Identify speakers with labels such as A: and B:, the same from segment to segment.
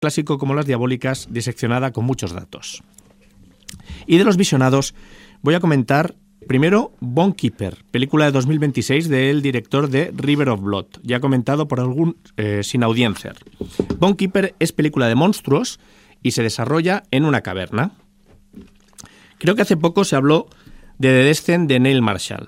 A: clásico como Las Diabólicas, diseccionada con muchos datos. Y de los visionados voy a comentar primero Bone Keeper, película de 2026 del director de River of Blood, ya comentado por algún sin audiencia. Bone Keeper es película de monstruos y se desarrolla en una caverna. Creo que hace poco se habló de The Descent de Neil Marshall.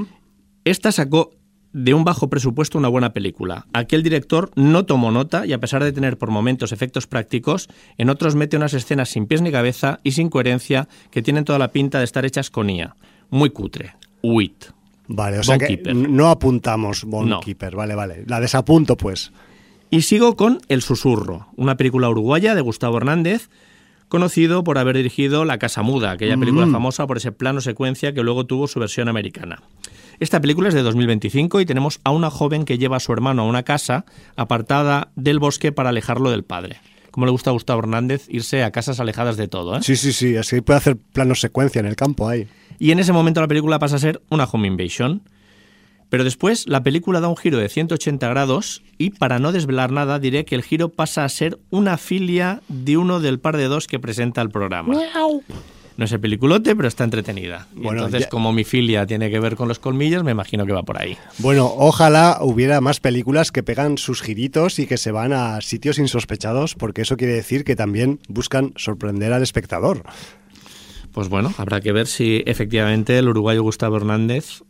A: Esta sacó de un bajo presupuesto una buena película. Aquel director no tomó nota y, a pesar de tener por momentos efectos prácticos, en otros mete unas escenas sin pies ni cabeza y sin coherencia que tienen toda la pinta de estar hechas con IA. Muy cutre. Uit.
B: Vale, o sea que no apuntamos Bone Keeper. Vale. La desapunto, pues.
A: Y sigo con El Susurro, una película uruguaya de Gustavo Hernández, conocido por haber dirigido La Casa Muda, aquella película famosa por ese plano secuencia que luego tuvo su versión americana. Esta película es de 2025 y tenemos a una joven que lleva a su hermano a una casa apartada del bosque para alejarlo del padre. Como le gusta a Gustavo Hernández irse a casas alejadas de todo, ¿eh?
B: Sí, así puede hacer plano secuencia en el campo ahí.
A: Y en ese momento la película pasa a ser una home invasion. Pero después la película da un giro de 180 grados y, para no desvelar nada, diré que el giro pasa a ser una filia de uno del par de dos que presenta el programa. ¡Miau! No es el peliculote, pero está entretenida. Bueno, entonces, como mi filia tiene que ver con los colmillos, me imagino que va por ahí.
B: Bueno, ojalá hubiera más películas que pegan sus giritos y que se van a sitios insospechados, porque eso quiere decir que también buscan sorprender al espectador.
A: Pues bueno, habrá que ver si efectivamente el uruguayo Gustavo Hernández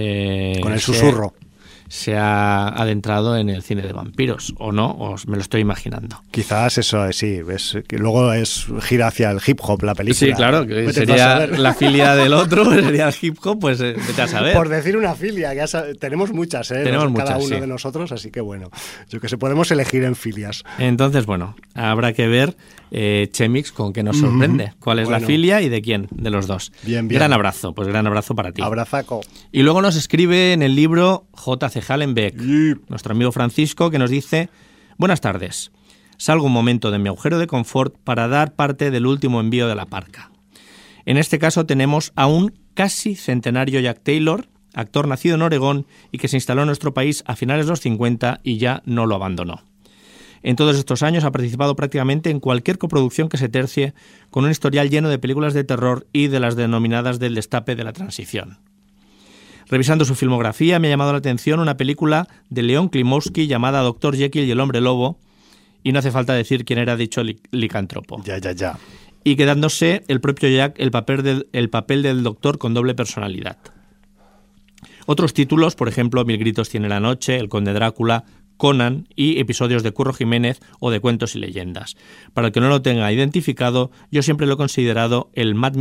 B: con el susurro
A: se ha adentrado en el cine de vampiros, o no, o me lo estoy imaginando.
B: Quizás eso, sí, que luego gira hacia el hip hop la película.
A: Sí, claro, que sería la filia del otro, sería el hip hop, pues vete a saber.
B: Por decir una filia, que tenemos muchas,
A: tenemos
B: cada
A: muchas,
B: uno de nosotros, así que bueno, yo que sé, podemos elegir en filias.
A: Entonces, bueno, habrá que ver Chemix con qué nos sorprende, cuál es la filia y de quién, de los dos.
B: Bien.
A: Gran abrazo, pues gran abrazo para ti.
B: Abrazaco.
A: Y luego nos escribe en el libro J.C. Hallenbeck, nuestro amigo Francisco, que nos dice: buenas tardes, salgo un momento de mi agujero de confort para dar parte del último envío de la parca. En este caso tenemos a un casi centenario Jack Taylor, actor nacido en Oregón y que se instaló en nuestro país a finales de los 50 y ya no lo abandonó. En todos estos años ha participado prácticamente en cualquier coproducción que se tercie, con un historial lleno de películas de terror y de las denominadas del destape de la transición. Revisando su filmografía me ha llamado la atención una película de Leon Klimowski llamada Dr. Jekyll y el Hombre Lobo, y no hace falta decir quién era dicho licántropo.
B: Ya.
A: Y quedándose el propio Jack el papel del doctor con doble personalidad. Otros títulos, por ejemplo, Mil gritos tiene la noche, El conde Drácula, Conan y episodios de Curro Jiménez o de Cuentos y leyendas. Para el que no lo tenga identificado, yo siempre lo he considerado el Mads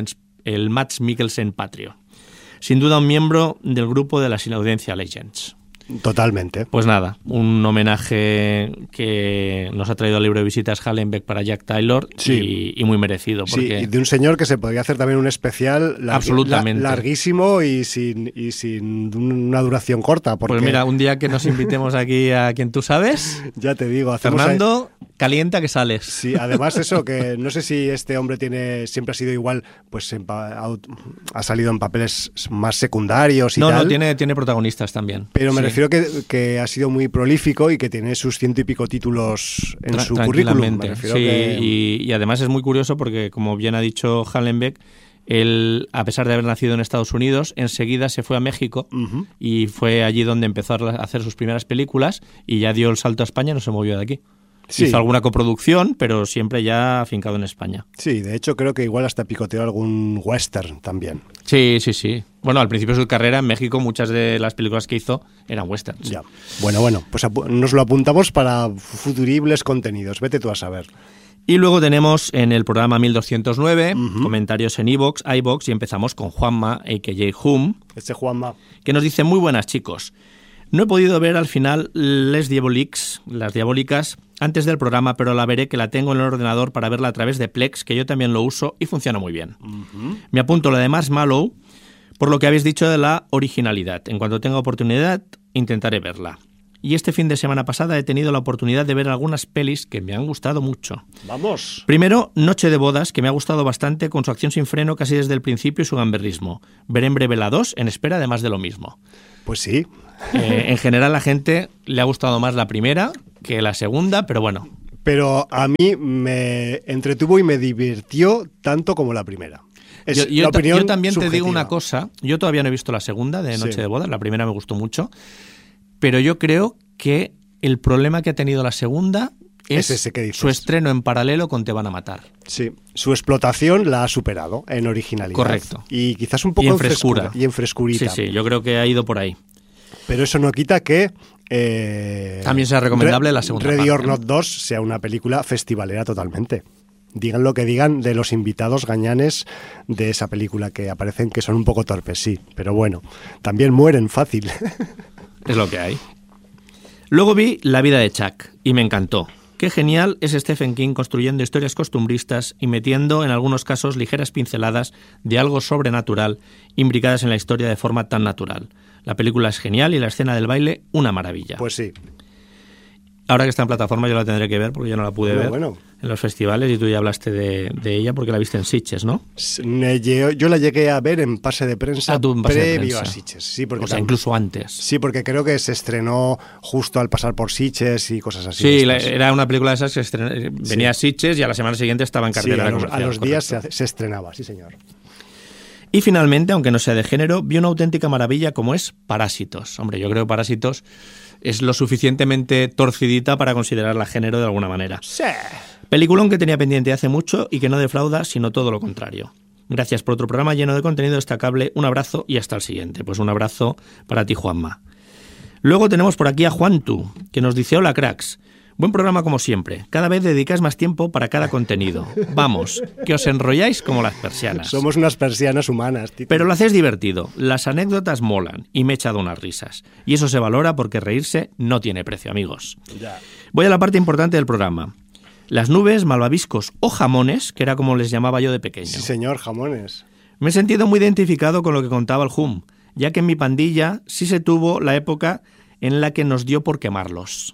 A: Mikkelsen patrio. Sin duda un miembro del grupo de la Sin Audiencia Legends.
B: Totalmente.
A: Pues nada, un homenaje que nos ha traído el libro de visitas Hallenbeck para Jack Taylor, y muy merecido. Porque...
B: Sí, y de un señor que se podría hacer también un especial larguísimo y sin una duración corta. Porque...
A: Pues mira, un día que nos invitemos aquí a quien tú sabes,
B: ya te digo,
A: Fernando, calienta que sales.
B: Sí, además eso, que no sé si este hombre siempre ha sido igual, pues ha salido en papeles más secundarios y tal.
A: No, tiene protagonistas también.
B: Pero me refiero que ha sido muy prolífico y que tiene sus 100 y pico títulos en su currículum.
A: Y además es muy curioso porque, como bien ha dicho Hallenbeck, él, a pesar de haber nacido en Estados Unidos, enseguida se fue a México y fue allí donde empezó a hacer sus primeras películas y ya dio el salto a España y no se movió de aquí. Sí. Hizo alguna coproducción, pero siempre ya afincado en España.
B: Sí, de hecho creo que igual hasta picoteó algún western también.
A: Sí. Bueno, al principio de su carrera en México muchas de las películas que hizo eran westerns.
B: Ya. Bueno, pues nos lo apuntamos para futuribles contenidos. Vete tú a saber.
A: Y luego tenemos en el programa 1209 comentarios en iVoox y empezamos con Juanma, a.k.a. Hum.
B: Juanma.
A: Que nos dice: muy buenas, chicos. No he podido ver al final las Diabólicas, antes del programa, pero la veré, que la tengo en el ordenador para verla a través de Plex, que yo también lo uso y funciona muy bien. Me apunto la de Marshmallow por lo que habéis dicho de la originalidad. En cuanto tenga oportunidad, intentaré verla. Y este fin de semana pasada he tenido la oportunidad de ver algunas pelis que me han gustado mucho.
B: ¡Vamos!
A: Primero, Noche de bodas, que me ha gustado bastante con su acción sin freno casi desde el principio y su gamberrismo. Veré en breve la 2 en espera de más de lo mismo.
B: Pues sí.
A: En general a la gente le ha gustado más la primera que la segunda, pero bueno.
B: pero a mí me entretuvo y me divirtió tanto como la primera.
A: Yo también subjetiva. Te digo una cosa, yo todavía no he visto la segunda de Noche de Bodas, la primera me gustó mucho, pero yo creo que el problema que ha tenido la segunda es ese que dices. Su estreno en paralelo con Te van a matar.
B: Sí, su explotación la ha superado en originalidad.
A: Correcto.
B: Y quizás un poco
A: en frescura.
B: Y en frescurita.
A: Sí, yo creo que ha ido por ahí.
B: Pero eso no quita que
A: también sea recomendable la segunda
B: Ready
A: parte,
B: or Not 2 sea una película festivalera totalmente. Digan lo que digan de los invitados gañanes de esa película, que aparecen que son un poco torpes, sí, pero bueno, también mueren fácil.
A: Es lo que hay. Luego vi La vida de Chuck y me encantó. Qué genial es Stephen King construyendo historias costumbristas y metiendo en algunos casos ligeras pinceladas de algo sobrenatural imbricadas en la historia de forma tan natural. La película es genial y la escena del baile una maravilla.
B: Pues sí.
A: Ahora que está en plataforma yo la tendré que ver porque yo no la pude ver en los festivales y tú ya hablaste de ella porque la viste en Sitges, ¿no?
B: Yo la llegué a ver en pase de prensa previo a Sitges. Sí, porque
A: incluso antes.
B: Sí, porque creo que se estrenó justo al pasar por Sitges y cosas así.
A: Sí, era una película de esas que venía a Sitges y a la semana siguiente estaba en cartelera comercial.
B: A los días se estrenaba, sí señor.
A: Y finalmente, aunque no sea de género, vi una auténtica maravilla como es Parásitos. Hombre, yo creo que Parásitos es lo suficientemente torcidita para considerarla género de alguna manera.
B: Sí.
A: Peliculón que tenía pendiente hace mucho y que no defrauda, sino todo lo contrario. Gracias por otro programa lleno de contenido destacable. Un abrazo y hasta el siguiente. Pues un abrazo para ti, Juanma. Luego tenemos por aquí a Juantu, que nos dice: hola, cracks. Buen programa como siempre. Cada vez dedicáis más tiempo para cada contenido. Vamos, que os enrolláis como las persianas.
B: Somos unas persianas humanas, Tito.
A: Pero lo hacéis divertido. Las anécdotas molan y me he echado unas risas. Y eso se valora porque reírse no tiene precio, amigos.
B: Ya.
A: Voy a la parte importante del programa. Las nubes, malvaviscos o jamones, que era como les llamaba yo de pequeño.
B: Sí, señor, jamones.
A: Me he sentido muy identificado con lo que contaba el Hum, ya que en mi pandilla sí se tuvo la época en la que nos dio por quemarlos.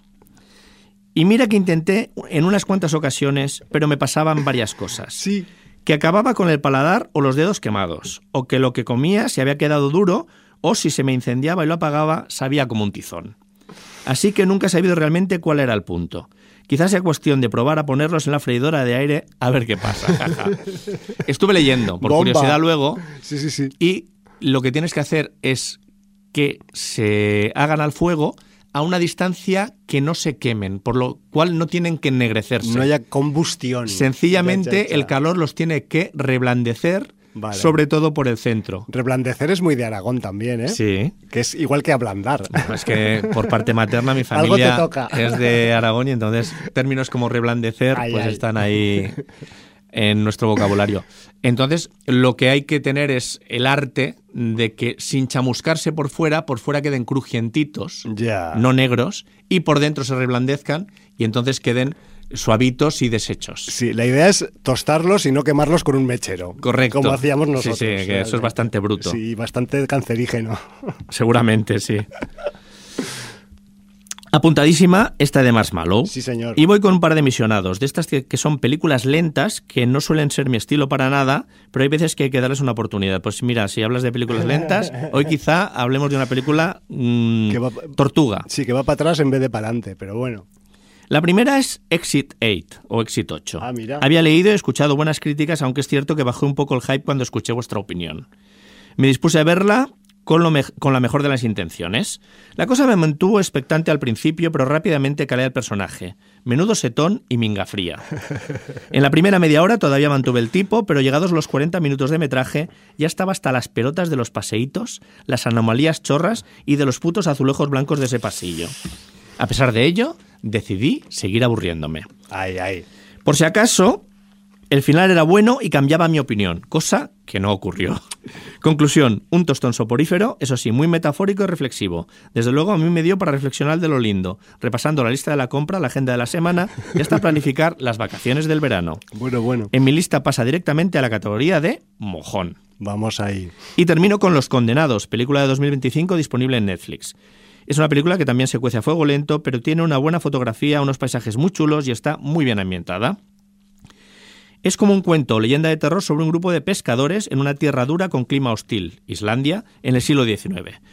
A: Y mira que intenté en unas cuantas ocasiones, pero me pasaban varias cosas.
B: Sí.
A: Que acababa con el paladar o los dedos quemados, o que lo que comía se había quedado duro, o si se me incendiaba y lo apagaba, sabía como un tizón. Así que nunca he sabido realmente cuál era el punto. Quizás sea cuestión de probar a ponerlos en la freidora de aire a ver qué pasa. Jaja. Estuve leyendo, por curiosidad luego,
B: sí.
A: Y lo que tienes que hacer es que se hagan al fuego a una distancia que no se quemen, por lo cual no tienen que ennegrecerse.
B: No haya combustión.
A: Sencillamente el calor los tiene que reblandecer, vale. Sobre todo por el centro.
B: Reblandecer es muy de Aragón también, ¿eh?
A: Sí.
B: Que es igual que ablandar.
A: Es que por parte materna mi familia es de Aragón y entonces términos como reblandecer están ahí en nuestro vocabulario. Entonces, lo que hay que tener es el arte de que sin chamuscarse por fuera queden crujientitos, no negros, y por dentro se reblandezcan y entonces queden suavitos y deshechos.
B: Sí, la idea es tostarlos y no quemarlos con un mechero.
A: Correcto.
B: Como hacíamos nosotros.
A: Sí, que eso es bastante bruto.
B: Sí, bastante cancerígeno.
A: Seguramente, sí. Apuntadísima esta de Marshmallow.
B: Sí, señor.
A: Y voy con un par de misionados, de estas que son películas lentas, que no suelen ser mi estilo para nada, pero hay veces que hay que darles una oportunidad. Pues mira, si hablas de películas lentas, hoy quizá hablemos de una película tortuga.
B: Sí, que va para atrás en vez de para adelante, pero bueno.
A: La primera es Exit 8 o Exit 8.
B: Ah, mira.
A: Había leído y escuchado buenas críticas, aunque es cierto que bajé un poco el hype cuando escuché vuestra opinión. Me dispuse a verla con la mejor de las intenciones. La cosa me mantuvo expectante al principio, pero rápidamente calé al personaje. Menudo setón y minga fría. En la primera media hora todavía mantuve el tipo, pero llegados los 40 minutos de metraje, ya estaba hasta las pelotas de los paseítos, las anomalías chorras y de los putos azulejos blancos de ese pasillo. A pesar de ello, decidí seguir aburriéndome.
B: Ay.
A: Por si acaso, el final era bueno y cambiaba mi opinión, cosa que no ocurrió. Conclusión, un tostón soporífero, eso sí, muy metafórico y reflexivo. Desde luego a mí me dio para reflexionar de lo lindo, repasando la lista de la compra, la agenda de la semana y hasta planificar las vacaciones del verano.
B: Bueno.
A: En mi lista pasa directamente a la categoría de mojón.
B: Vamos ahí.
A: Y termino con Los Condenados, película de 2025 disponible en Netflix. Es una película que también se cuece a fuego lento, pero tiene una buena fotografía, unos paisajes muy chulos y está muy bien ambientada. Es como un cuento, leyenda de terror sobre un grupo de pescadores en una tierra dura con clima hostil, Islandia, en el siglo XIX.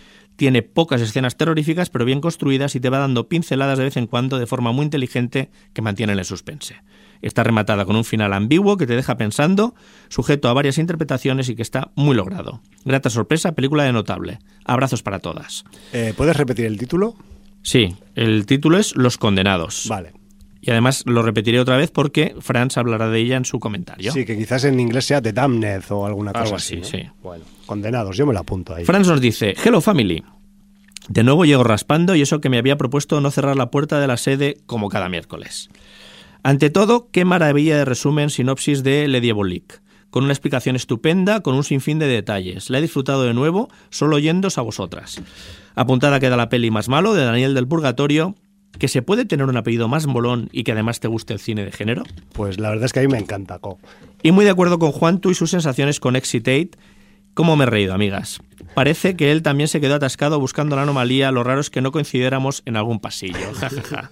A: Tiene pocas escenas terroríficas, pero bien construidas, y te va dando pinceladas de vez en cuando de forma muy inteligente que mantienen el suspense. Está rematada con un final ambiguo que te deja pensando, sujeto a varias interpretaciones y que está muy logrado. Grata sorpresa, película de notable. Abrazos para todas.
B: ¿Puedes repetir el título?
A: Sí, el título es Los Condenados.
B: Vale.
A: Y además lo repetiré otra vez porque Franz hablará de ella en su comentario.
B: Sí, que quizás en inglés sea The Damned o alguna cosa
A: Algo
B: así, ¿no?
A: sí.
B: Bueno, Condenados, yo me lo apunto ahí.
A: Franz nos dice: Hello family. De nuevo llego raspando, y eso que me había propuesto no cerrar la puerta de la sede como cada miércoles. Ante todo, qué maravilla de resumen, sinopsis de Le Diabolique, con una explicación estupenda, con un sinfín de detalles. La he disfrutado de nuevo, solo oyéndoos a vosotras. Apuntada queda la peli Más malo, de Daniel del Purgatorio. ¿Que se puede tener un apellido más molón y que además te guste el cine de género?
B: Pues la verdad es que a mí me encanta, Co.
A: Y muy de acuerdo con Juantu y sus sensaciones con Excitate. ¿Cómo me he reído, amigas? Parece que él también se quedó atascado buscando la anomalía, lo raro es que no coincidiéramos en algún pasillo. Ja.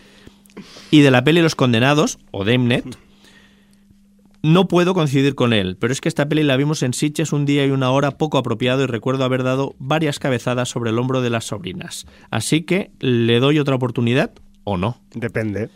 A: Y de la peli Los Condenados, o Damned, no puedo coincidir con él, pero es que esta peli la vimos en Sitges un día y una hora poco apropiado, y recuerdo haber dado varias cabezadas sobre el hombro de las sobrinas. Así que, ¿le doy otra oportunidad o no?
B: Depende.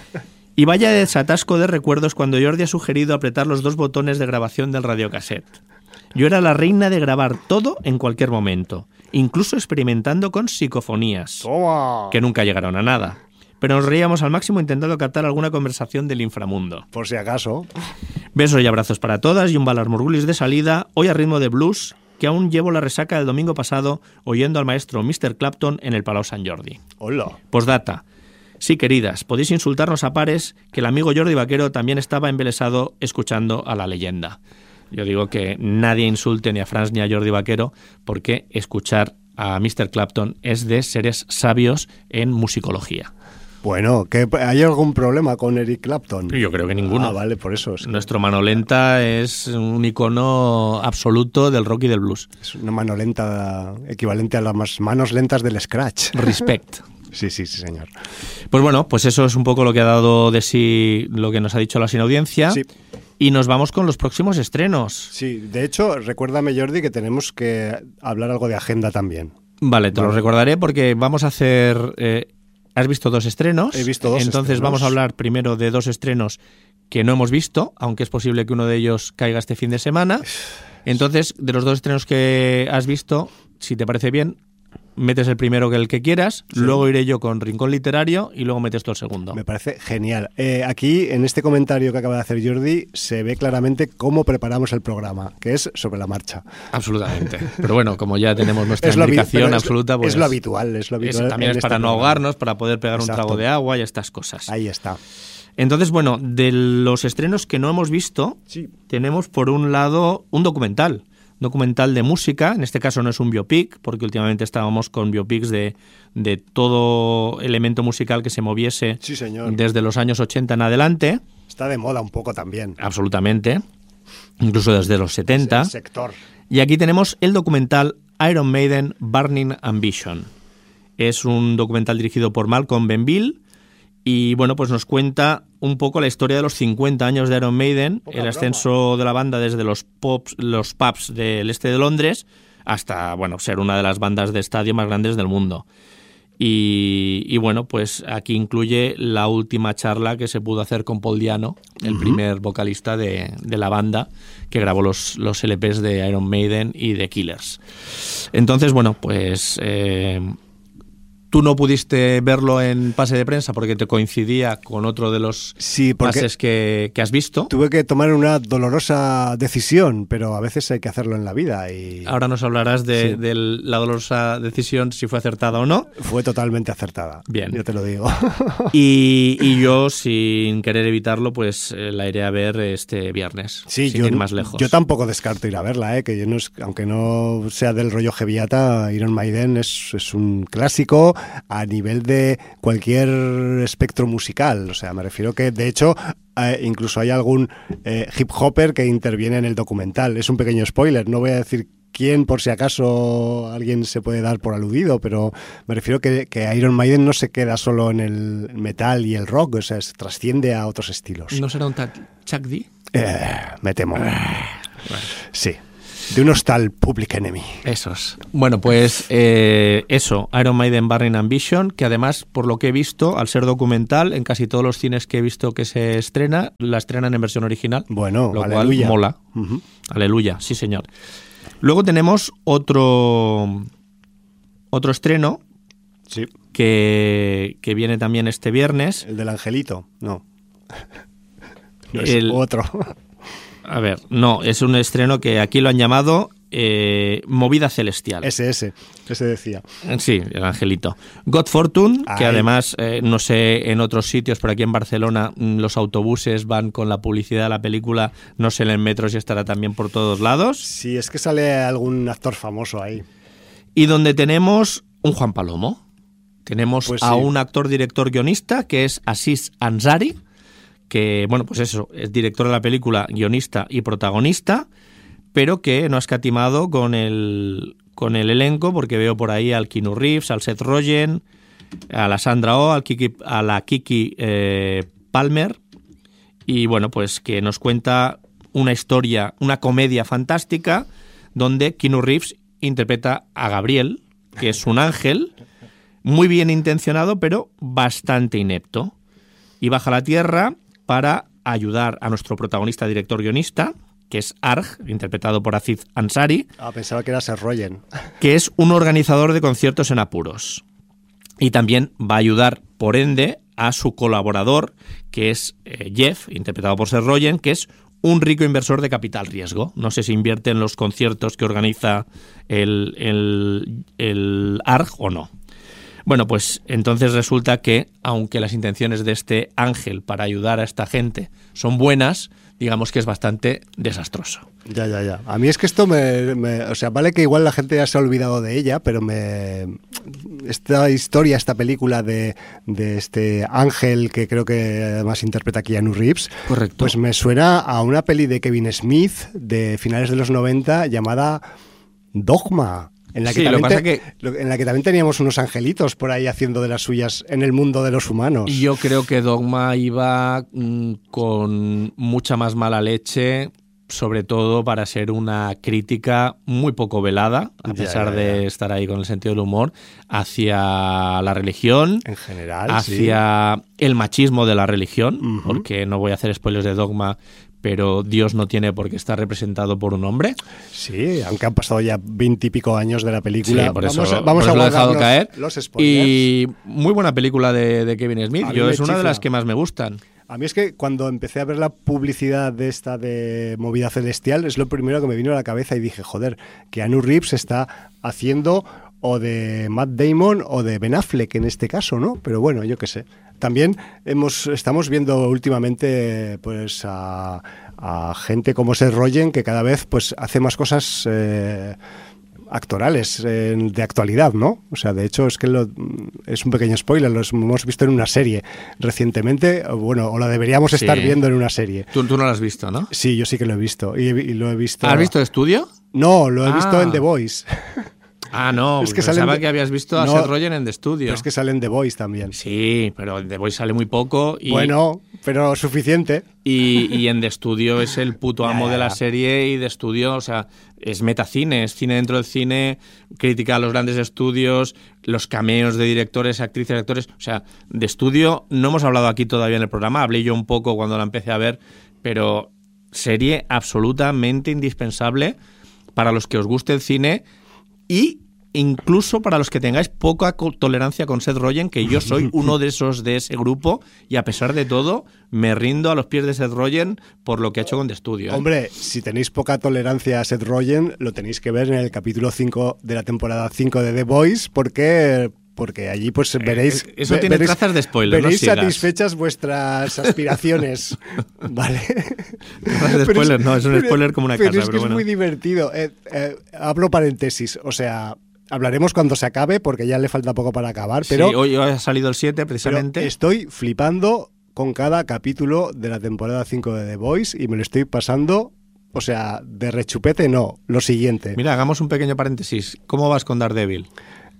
A: Y vaya desatasco de recuerdos cuando Jordi ha sugerido apretar los 2 botones de grabación del radiocassette. Yo era la reina de grabar todo en cualquier momento, incluso experimentando con psicofonías,
B: ¡Toma!
A: que nunca llegaron a nada. Pero nos reíamos al máximo intentando captar alguna conversación del inframundo.
B: Por si acaso.
A: Besos y abrazos para todas y un Valar Morgulis de salida, hoy a ritmo de blues, que aún llevo la resaca del domingo pasado oyendo al maestro Mr. Clapton en el Palau Sant Jordi.
B: Hola.
A: Postdata. Sí, queridas, podéis insultarnos a pares, que el amigo Jordi Vaquero también estaba embelesado escuchando a la leyenda. Yo digo que nadie insulte ni a Franz ni a Jordi Vaquero, porque escuchar a Mr. Clapton es de seres sabios en musicología.
B: Bueno, ¿hay algún problema con Eric Clapton?
A: Yo creo que ninguno.
B: Ah, vale, por eso.
A: Nuestro mano lenta es un icono absoluto del rock y del blues.
B: Es una mano lenta equivalente a las manos lentas del Scratch.
A: Respect.
B: Sí, señor.
A: Pues bueno, pues eso es un poco lo que ha dado de sí lo que nos ha dicho la sin audiencia.
B: Sí.
A: Y nos vamos con los próximos estrenos.
B: Sí, de hecho, recuérdame, Jordi, que tenemos que hablar algo de agenda también.
A: Vale, te lo recordaré porque vamos a hacer... has visto 2 estrenos.
B: He visto 2
A: Entonces
B: estrenos.
A: vamos a hablar primero de 2 estrenos que no hemos visto, aunque es posible que uno de ellos caiga este fin de semana. Entonces, de los 2 estrenos que has visto, si te parece bien, metes el primero que el que quieras, sí. Luego iré yo con Rincón Literario y luego metes tú el segundo.
B: Me parece genial. Aquí, en este comentario que acaba de hacer Jordi, se ve claramente cómo preparamos el programa, que es sobre la marcha.
A: Absolutamente. Pero bueno, como ya tenemos nuestra indicación absoluta, pues...
B: Es lo habitual.
A: También es para no ahogarnos, para poder pegar un trago de agua y estas cosas.
B: Ahí está.
A: Entonces, bueno, de los estrenos que no hemos visto, sí. Tenemos por un lado un documental de música. En este caso no es un biopic, porque últimamente estábamos con biopics de todo elemento musical que se moviese,
B: sí, señor,
A: desde los años 80 en adelante.
B: Está de moda un poco también.
A: Absolutamente. Incluso desde los 70.
B: Es el sector.
A: Y aquí tenemos el documental Iron Maiden Burning Ambition. Es un documental dirigido por Malcolm Benville y bueno, pues nos cuenta un poco la historia de los 50 años de Iron Maiden, el ascenso de la banda desde los pubs del este de Londres hasta, bueno, ser una de las bandas de estadio más grandes del mundo. Y bueno, pues aquí incluye la última charla que se pudo hacer con Paul Di'Anno, el primer vocalista de la banda, que grabó los LPs de Iron Maiden y de Killers. Entonces, bueno, pues... Tú no pudiste verlo en pase de prensa porque te coincidía con otro de los pases que has visto.
B: Tuve que tomar una dolorosa decisión, pero a veces hay que hacerlo en la vida. Y
A: ahora nos hablarás de la dolorosa decisión, si fue acertada o no.
B: Fue totalmente acertada.
A: Bien.
B: Yo te lo digo.
A: Y yo, sin querer evitarlo, pues la iré a ver este viernes,
B: sí,
A: sin ir más lejos.
B: Yo tampoco descarto ir a verla, que yo no es, aunque no sea del rollo heavyata, Iron Maiden es un clásico a nivel de cualquier espectro musical. O sea, me refiero que, de hecho, incluso hay algún hip hopper que interviene en el documental. Es un pequeño spoiler, no voy a decir quién, por si acaso alguien se puede dar por aludido, pero me refiero que Iron Maiden no se queda solo en el metal y el rock, o sea, trasciende a otros estilos.
A: ¿No será un Chuck D?
B: Me temo. Sí. De un hostal Public Enemy.
A: Esos. Bueno, pues eso, Iron Maiden Burning Ambition, que además, por lo que he visto, al ser documental, en casi todos los cines que he visto que se estrena, la estrenan en versión original.
B: Bueno,
A: lo
B: aleluya.
A: cual mola. Aleluya, sí señor. Luego tenemos otro estreno
B: Sí.
A: que viene también este viernes.
B: El del Angelito, no. No,
A: El-
B: es otro.
A: A ver, no, es un estreno que aquí lo han llamado Movida Celestial.
B: Ese decía.
A: Sí, el Angelito. God Fortune, que
B: Ay.
A: además, no sé, en otros sitios, pero aquí en Barcelona los autobuses van con la publicidad de la película, no sé en el metro si estará también por todos lados.
B: Sí, es que sale algún actor famoso ahí.
A: Y donde tenemos un Juan Palomo. Tenemos
B: Pues
A: a
B: sí.
A: un actor, director, guionista, que es Aziz Ansari, que, bueno, pues eso, es director de la película, guionista y protagonista, pero que no ha escatimado con el elenco, porque veo por ahí al Keanu Reeves, al Seth Rogen, a la Sandra Oh, a la Kiki Palmer, y bueno, pues que nos cuenta una historia, una comedia fantástica, donde Keanu Reeves interpreta a Gabriel, que es un ángel, muy bien intencionado, pero bastante inepto, y baja a la tierra para ayudar a nuestro protagonista, director, guionista, que es Arg, interpretado por Aziz Ansari,
B: Pensaba que era Seth Rogen.
A: que es un organizador de conciertos en apuros. Y también va a ayudar, por ende, a su colaborador, que es Jeff, interpretado por Seth Rogen, que es un rico inversor de capital riesgo. No sé si invierte en los conciertos que organiza el ARG o no. Bueno, pues entonces resulta que, aunque las intenciones de este ángel para ayudar a esta gente son buenas, digamos que es bastante desastroso.
B: Ya. A mí es que esto o sea, vale que igual la gente ya se ha olvidado de ella, pero esta historia, esta película de este ángel que creo que además interpreta Keanu Reeves,
A: Correcto.
B: pues me suena a una peli de Kevin Smith de finales de los 90 llamada Dogma. En la que,
A: Sí, lo
B: también
A: que pasa
B: en la que también teníamos unos angelitos por ahí haciendo de las suyas en el mundo de los humanos.
A: Yo creo que Dogma iba con mucha más mala leche, sobre todo para ser una crítica muy poco velada, a pesar de estar ahí con el sentido del humor, hacia la religión,
B: En general,
A: hacia el machismo de la religión, porque no voy a hacer spoilers de Dogma, pero Dios no tiene por qué estar representado por un hombre.
B: Sí, aunque han pasado ya 20 y pico años de la película.
A: Sí, por eso,
B: vamos a
A: lo he dejado caer.
B: Los spoilers.
A: Y muy buena película de Kevin Smith.
B: A mí
A: Yo
B: me
A: es una de
B: chifla.
A: las que más me gustan.
B: A mí es que cuando empecé a ver la publicidad de esta de Movida Celestial, es lo primero que me vino a la cabeza y dije, joder, Keanu Reeves está haciendo o de Matt Damon o de Ben Affleck en este caso, ¿no? Pero bueno, yo qué sé. También estamos viendo últimamente pues a gente como Seth Rogen, que cada vez pues hace más cosas actorales de actualidad, ¿no? O sea, de hecho es que es un pequeño spoiler, lo hemos visto en una serie recientemente, o la deberíamos estar viendo en una serie.
A: Tú no lo has visto, ¿no?
B: Sí, yo sí que lo he visto y lo he visto.
A: ¿Has visto Estudio?
B: No, lo he visto en The Voice.
A: Ah, no,
B: Es que
A: pensaba
B: salen
A: que habías visto a Seth Rogen en The Studio.
B: Pero es que sale en The Voice también.
A: Sí, pero en The Voice sale muy poco. Y,
B: bueno, pero suficiente.
A: Y en The Studio es el puto amo de la serie, y The Studio, o sea, es metacine, es cine dentro del cine, crítica a los grandes estudios, los cameos de directores, actrices, actores. O sea, The Studio no hemos hablado aquí todavía en el programa, hablé yo un poco cuando la empecé a ver, pero serie absolutamente indispensable para los que os guste el cine y incluso para los que tengáis poca tolerancia con Seth Rogen, que yo soy uno de ese grupo, y a pesar de todo me rindo a los pies de Seth Rogen por lo que ha hecho con The Studio.
B: Hombre, si tenéis poca tolerancia a Seth Rogen, lo tenéis que ver en el capítulo 5 de la temporada 5 de The Voice, porque allí pues veréis...
A: Eso tiene trazas de spoiler,
B: veréis
A: no sigas.
B: satisfechas vuestras aspiraciones, ¿vale?
A: Trazas de spoiler, no, es un spoiler como una casa,
B: pero es que
A: pero bueno.
B: es muy divertido. Hablo paréntesis, o sea... Hablaremos cuando se acabe, porque ya le falta poco para acabar, pero...
A: Sí, hoy ha salido el 7, precisamente.
B: Pero estoy flipando con cada capítulo de la temporada 5 de The Voice y me lo estoy pasando, o sea, de rechupete no, lo siguiente.
A: Mira, hagamos un pequeño paréntesis. ¿Cómo vas con Daredevil?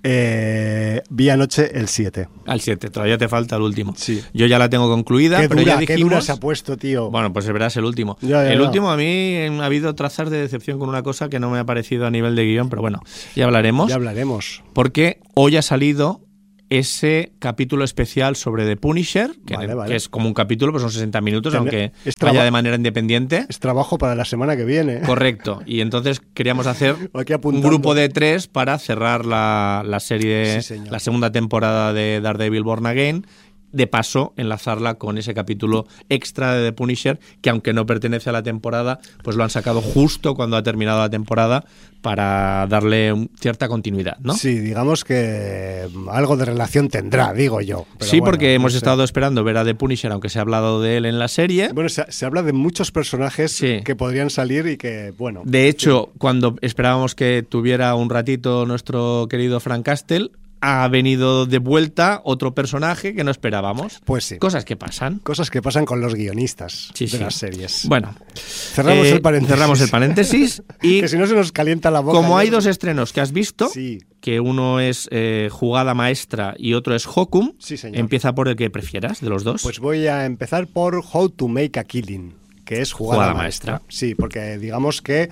B: Vi anoche el 7.
A: Al 7, todavía te falta el último.
B: Sí.
A: Yo ya la tengo concluida,
B: Qué
A: pero
B: dura,
A: ya dijimos...
B: qué dura se ha puesto, tío.
A: Bueno, pues verás el último.
B: Ya.
A: Último a mí ha habido trazas de decepción con una cosa que no me ha parecido a nivel de guión, pero bueno, ya hablaremos.
B: Ya hablaremos.
A: Porque hoy ha salido ese capítulo especial sobre The Punisher, que es como un capítulo, pues son 60 minutos, aunque vaya de manera independiente.
B: Es trabajo para la semana que viene.
A: Correcto. Y entonces queríamos hacer un grupo de 3 para cerrar la serie, la segunda temporada de Daredevil Born Again. De paso, enlazarla con ese capítulo extra de The Punisher, que aunque no pertenece a la temporada, pues lo han sacado justo cuando ha terminado la temporada para darle cierta continuidad, ¿no?
B: Sí, digamos que algo de relación tendrá, digo yo.
A: Pero sí, bueno, porque hemos estado esperando ver a The Punisher, aunque se ha hablado de él en la serie.
B: Bueno, se habla de muchos personajes que podrían salir y que, bueno...
A: De hecho, cuando esperábamos que tuviera un ratito nuestro querido Frank Castle, ha venido de vuelta otro personaje que no esperábamos.
B: Pues sí.
A: Cosas que pasan.
B: Cosas que pasan con los guionistas de las series.
A: Bueno,
B: cerramos el paréntesis.
A: Y
B: que si no se nos calienta la boca.
A: Como hay dos estrenos que has visto, que uno es Jugada Maestra y otro es Hokum, empieza por el que prefieras de los dos.
B: Pues voy a empezar por How to Make a Killing, que es Jugada Maestra. Sí, porque digamos que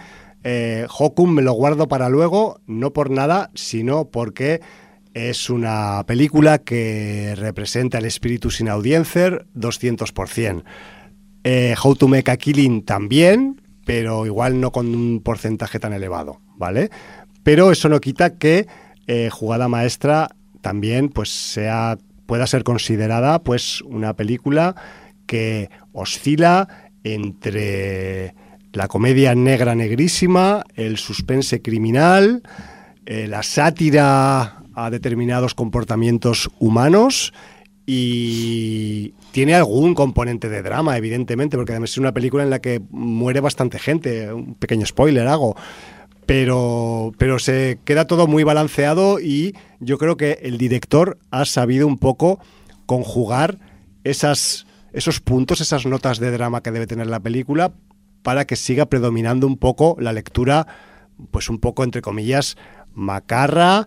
B: Hokum me lo guardo para luego, no por nada, sino porque... es una película que representa el espíritu sin audiencia 200%. How to Make a Killing también, pero igual no con un porcentaje tan elevado, ¿vale? Pero eso no quita que Jugada Maestra también pues pueda ser considerada pues una película que oscila entre la comedia negra negrísima, el suspense criminal, la sátira a determinados comportamientos humanos y tiene algún componente de drama, evidentemente, porque además es una película en la que muere bastante gente, un pequeño spoiler hago, pero se queda todo muy balanceado y yo creo que el director ha sabido un poco conjugar esos puntos, esas notas de drama que debe tener la película para que siga predominando un poco la lectura, pues un poco entre comillas macarra,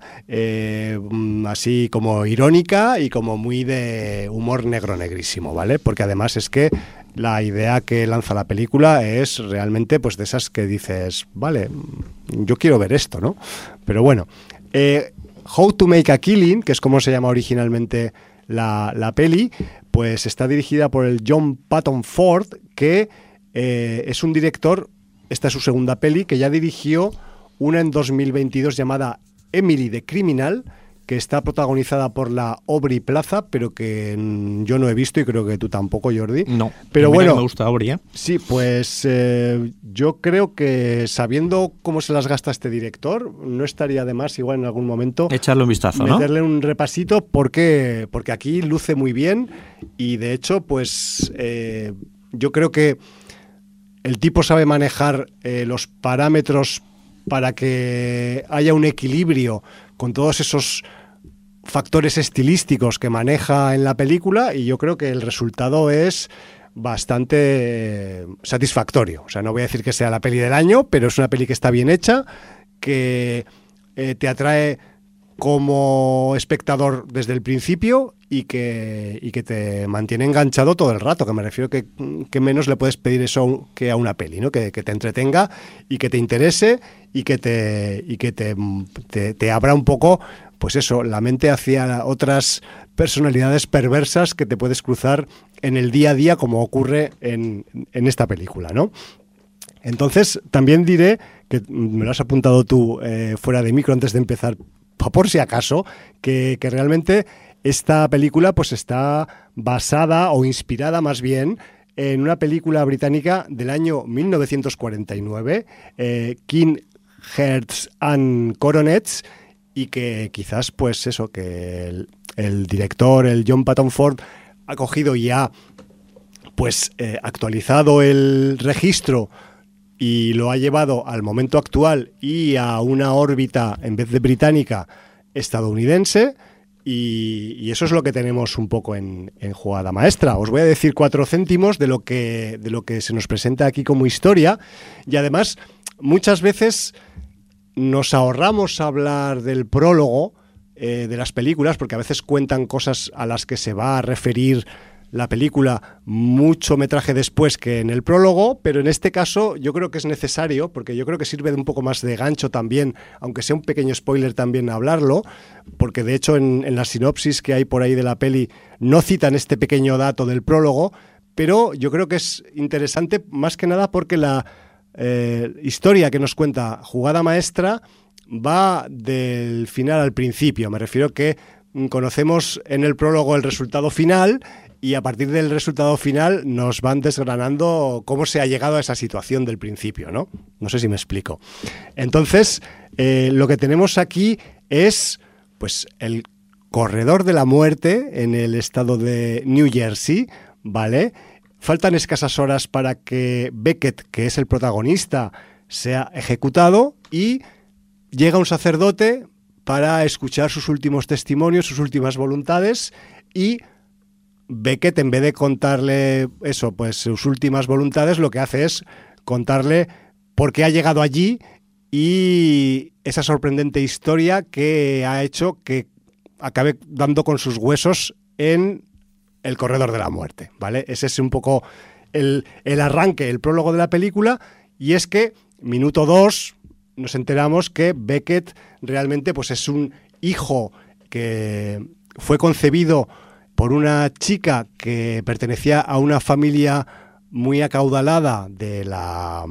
B: así como irónica y como muy de humor negro negrísimo, ¿vale? Porque además es que la idea que lanza la película es realmente pues de esas que dices, vale, yo quiero ver esto, ¿no? Pero bueno, How to Make a Killing, que es como se llama originalmente la peli, pues está dirigida por el John Patton Ford, que es un director, esta es su segunda peli, que ya dirigió una en 2022 llamada Emily the Criminal, que está protagonizada por la Aubrey Plaza, pero que yo no he visto y creo que tú tampoco, Jordi.
A: No,
B: pero bueno,
A: me gusta Aubrey, ¿eh?
B: Sí, pues yo creo que sabiendo cómo se las gasta este director, no estaría de más igual en algún momento
A: echarle un vistazo,
B: meterle un repasito porque aquí luce muy bien y de hecho pues yo creo que el tipo sabe manejar los parámetros para que haya un equilibrio con todos esos factores estilísticos que maneja en la película y yo creo que el resultado es bastante satisfactorio. O sea, no voy a decir que sea la peli del año, pero es una peli que está bien hecha, que te atrae como espectador desde el principio y que te mantiene enganchado todo el rato, que me refiero que menos le puedes pedir eso que a una peli, ¿no? Que te entretenga y que te interese y que te abra un poco, pues eso, la mente hacia otras personalidades perversas que te puedes cruzar en el día a día como ocurre en esta película, ¿no? Entonces, también diré, que me lo has apuntado tú fuera de micro antes de empezar, por si acaso, que realmente esta película pues está basada o inspirada más bien en una película británica del año 1949, King, Hearts and Coronets, y que quizás pues eso, que el director, el John Patton Ford, ha cogido y ha pues actualizado el registro y lo ha llevado al momento actual y a una órbita, en vez de británica, estadounidense, y eso es lo que tenemos un poco en Jugada Maestra. Os voy a decir 4 céntimos de lo que se nos presenta aquí como historia, y además muchas veces nos ahorramos hablar del prólogo de las películas, porque a veces cuentan cosas a las que se va a referir la película mucho metraje después que en el prólogo, pero en este caso yo creo que es necesario, porque yo creo que sirve de un poco más de gancho también, aunque sea un pequeño spoiler también hablarlo, porque de hecho en la sinopsis que hay por ahí de la peli no citan este pequeño dato del prólogo, pero yo creo que es interesante más que nada porque la historia que nos cuenta Jugada Maestra va del final al principio. Me refiero que conocemos en el prólogo el resultado final y a partir del resultado final nos van desgranando cómo se ha llegado a esa situación del principio, ¿no? No sé si me explico. Entonces, lo que tenemos aquí es pues el corredor de la muerte en el estado de New Jersey, ¿vale? Faltan escasas horas para que Beckett, que es el protagonista, sea ejecutado y llega un sacerdote para escuchar sus últimos testimonios, sus últimas voluntades, y Beckett, en vez de contarle eso, pues sus últimas voluntades, lo que hace es contarle por qué ha llegado allí y esa sorprendente historia que ha hecho que acabe dando con sus huesos en el corredor de la muerte, ¿vale? Ese es un poco el arranque, el prólogo de la película, y es que, minuto 2, nos enteramos que Beckett realmente pues es un hijo que fue concebido por una chica que pertenecía a una familia muy acaudalada de la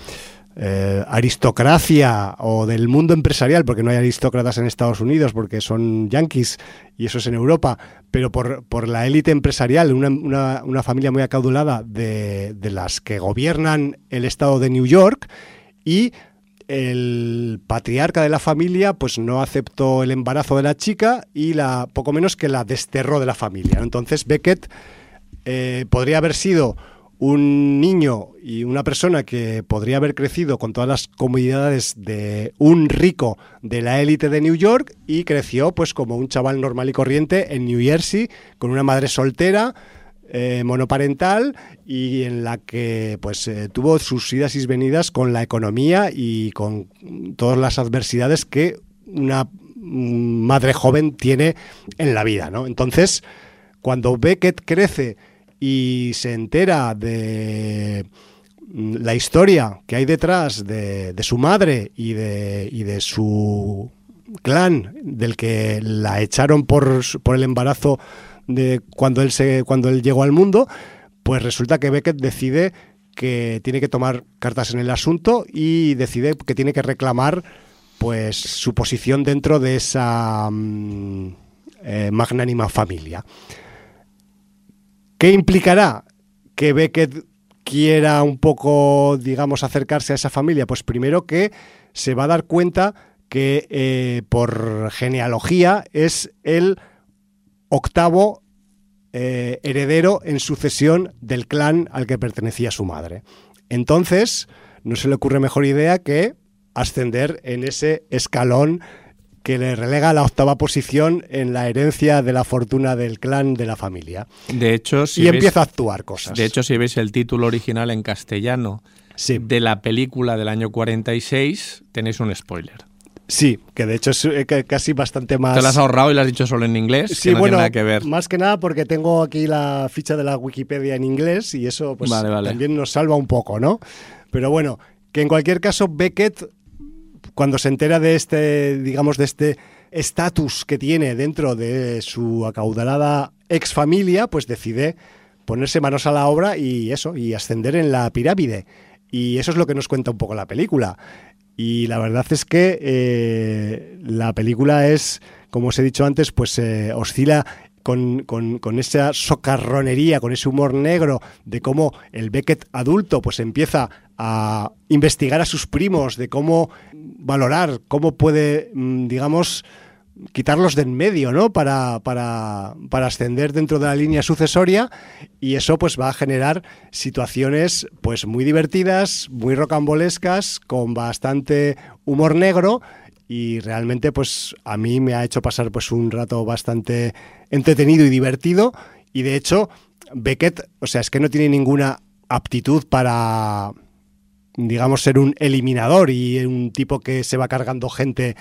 B: aristocracia o del mundo empresarial, porque no hay aristócratas en Estados Unidos porque son yanquis y eso es en Europa, pero por la élite empresarial, una familia muy acaudalada de las que gobiernan el estado de New York, y el patriarca de la familia pues no aceptó el embarazo de la chica y poco menos que la desterró de la familia. Entonces Beckett podría haber sido un niño y una persona que podría haber crecido con todas las comodidades de un rico de la élite de New York, y creció pues como un chaval normal y corriente en New Jersey con una madre soltera, monoparental, y en la que pues tuvo sus idas y venidas con la economía y con todas las adversidades que una madre joven tiene en la vida, ¿no? Entonces, cuando Beckett crece y se entera de la historia que hay detrás de su madre y de su clan, del que la echaron por el embarazo de cuando él llegó al mundo, pues resulta que Beckett decide que tiene que tomar cartas en el asunto y decide que tiene que reclamar pues su posición dentro de esa magnánima familia. ¿Qué implicará que Beckett quiera un poco, digamos, acercarse a esa familia? Pues primero que se va a dar cuenta que por genealogía es el octavo heredero en sucesión del clan al que pertenecía su madre. Entonces, no se le ocurre mejor idea que ascender en ese escalón que le relega a la octava posición en la herencia de la fortuna del clan de la familia.
A: De hecho,
B: empieza a actuar cosas.
A: De hecho, si veis el título original en castellano de la película del año 46, tenéis un spoiler.
B: Sí, que de hecho es casi bastante más...
A: Te lo has ahorrado y lo has dicho solo en inglés,
B: sí,
A: que no
B: bueno,
A: tiene nada que ver.
B: Más que nada porque tengo aquí la ficha de la Wikipedia en inglés y eso pues también nos salva un poco, ¿no? Pero bueno, que en cualquier caso Beckett, cuando se entera de este estatus que tiene dentro de su acaudalada ex familia, pues decide ponerse manos a la obra y ascender en la pirámide. Y eso es lo que nos cuenta un poco la película. Y la verdad es que la película es, como os he dicho antes, pues oscila con esa socarronería, con ese humor negro de cómo el Beckett adulto pues empieza a investigar a sus primos, de cómo valorar, cómo puede, digamos, quitarlos de en medio, ¿no? Para ascender dentro de la línea sucesoria, y eso pues va a generar situaciones pues muy divertidas, muy rocambolescas, con bastante humor negro, y realmente pues a mí me ha hecho pasar pues un rato bastante entretenido y divertido. Y de hecho Beckett, o sea, es que no tiene ninguna aptitud para, digamos, ser un eliminador y un tipo que se va cargando gente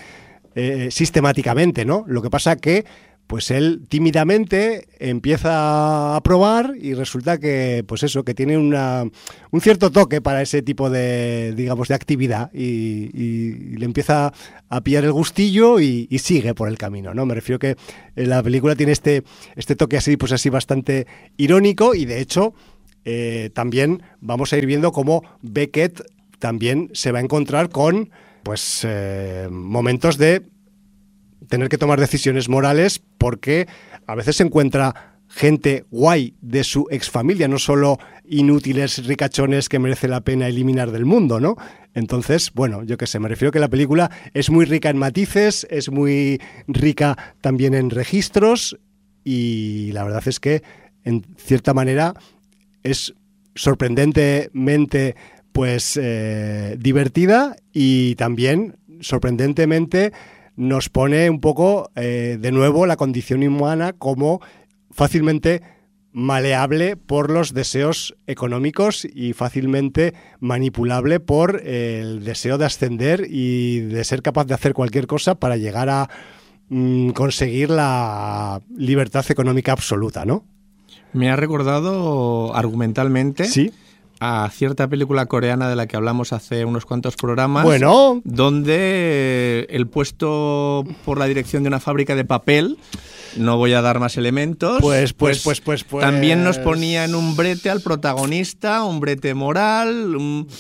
B: sistemáticamente, ¿no? Lo que pasa que pues él tímidamente empieza a probar y resulta que, pues eso, que tiene un cierto toque para ese tipo de, digamos, de actividad y le empieza a pillar el gustillo y sigue por el camino, ¿no? Me refiero que la película tiene este toque así, pues así bastante irónico y de hecho también vamos a ir viendo cómo Beckett también se va a encontrar con, pues, momentos de tener que tomar decisiones morales porque a veces se encuentra gente guay de su exfamilia, no solo inútiles ricachones que merece la pena eliminar del mundo, ¿no? Entonces, bueno, yo qué sé, me refiero que la película es muy rica en matices, es muy rica también en registros y la verdad es que, en cierta manera, es sorprendentemente, pues, divertida y también sorprendentemente nos pone un poco de nuevo la condición humana como fácilmente maleable por los deseos económicos y fácilmente manipulable por el deseo de ascender y de ser capaz de hacer cualquier cosa para llegar a conseguir la libertad económica absoluta, ¿no?
A: Me ha recordado argumentalmente...
B: Sí.
A: A cierta película coreana de la que hablamos hace unos cuantos programas,
B: bueno,
A: donde el puesto por la dirección de una fábrica de papel, no voy a dar más elementos,
B: pues
A: también nos ponía en un brete al protagonista, un brete moral,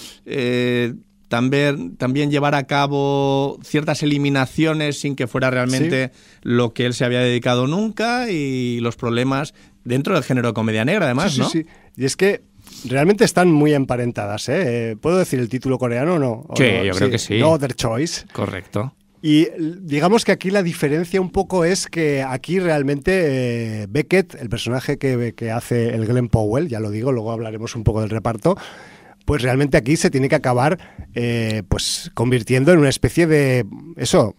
A: también llevar a cabo ciertas eliminaciones sin que fuera realmente lo que él se había dedicado nunca y los problemas dentro del género comedia negra, además,
B: sí,
A: ¿no?
B: Sí. Y es que realmente están muy emparentadas, ¿eh? ¿Puedo decir el título coreano o no?
A: Sí, yo creo que sí.
B: No Other Choice.
A: Correcto.
B: Y digamos que aquí la diferencia un poco es que aquí realmente Beckett, el personaje que hace el Glenn Powell, ya lo digo, luego hablaremos un poco del reparto, pues realmente aquí se tiene que acabar pues convirtiendo en una especie de eso,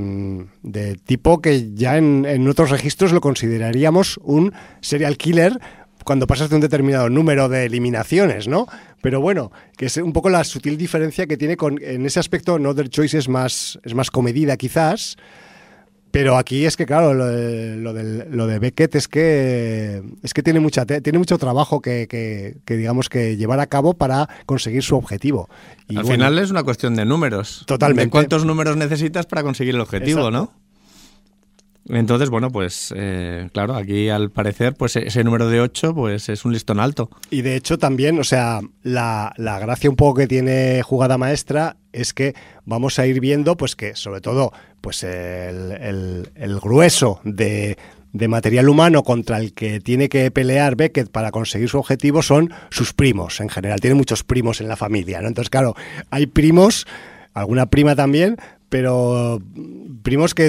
B: de tipo que ya en otros registros lo consideraríamos un serial killer cuando pasas de un determinado número de eliminaciones, ¿no? Pero bueno, que es un poco la sutil diferencia que tiene en ese aspecto. No Other Choice es más comedida quizás, pero aquí es que claro, lo de Beckett es que tiene mucho trabajo que digamos que llevar a cabo para conseguir su objetivo.
A: Y al final es una cuestión de números.
B: Totalmente.
A: De cuántos números necesitas para conseguir el objetivo, exacto, ¿no? Entonces, bueno, pues claro, aquí al parecer pues ese número de 8 pues es un listón alto.
B: Y de hecho también, o sea, la gracia un poco que tiene Jugada Maestra es que vamos a ir viendo pues que sobre todo pues el grueso de material humano contra el que tiene que pelear Beckett para conseguir su objetivo son sus primos en general. Tiene muchos primos en la familia, ¿no? Entonces, claro, hay primos, alguna prima también, pero primos que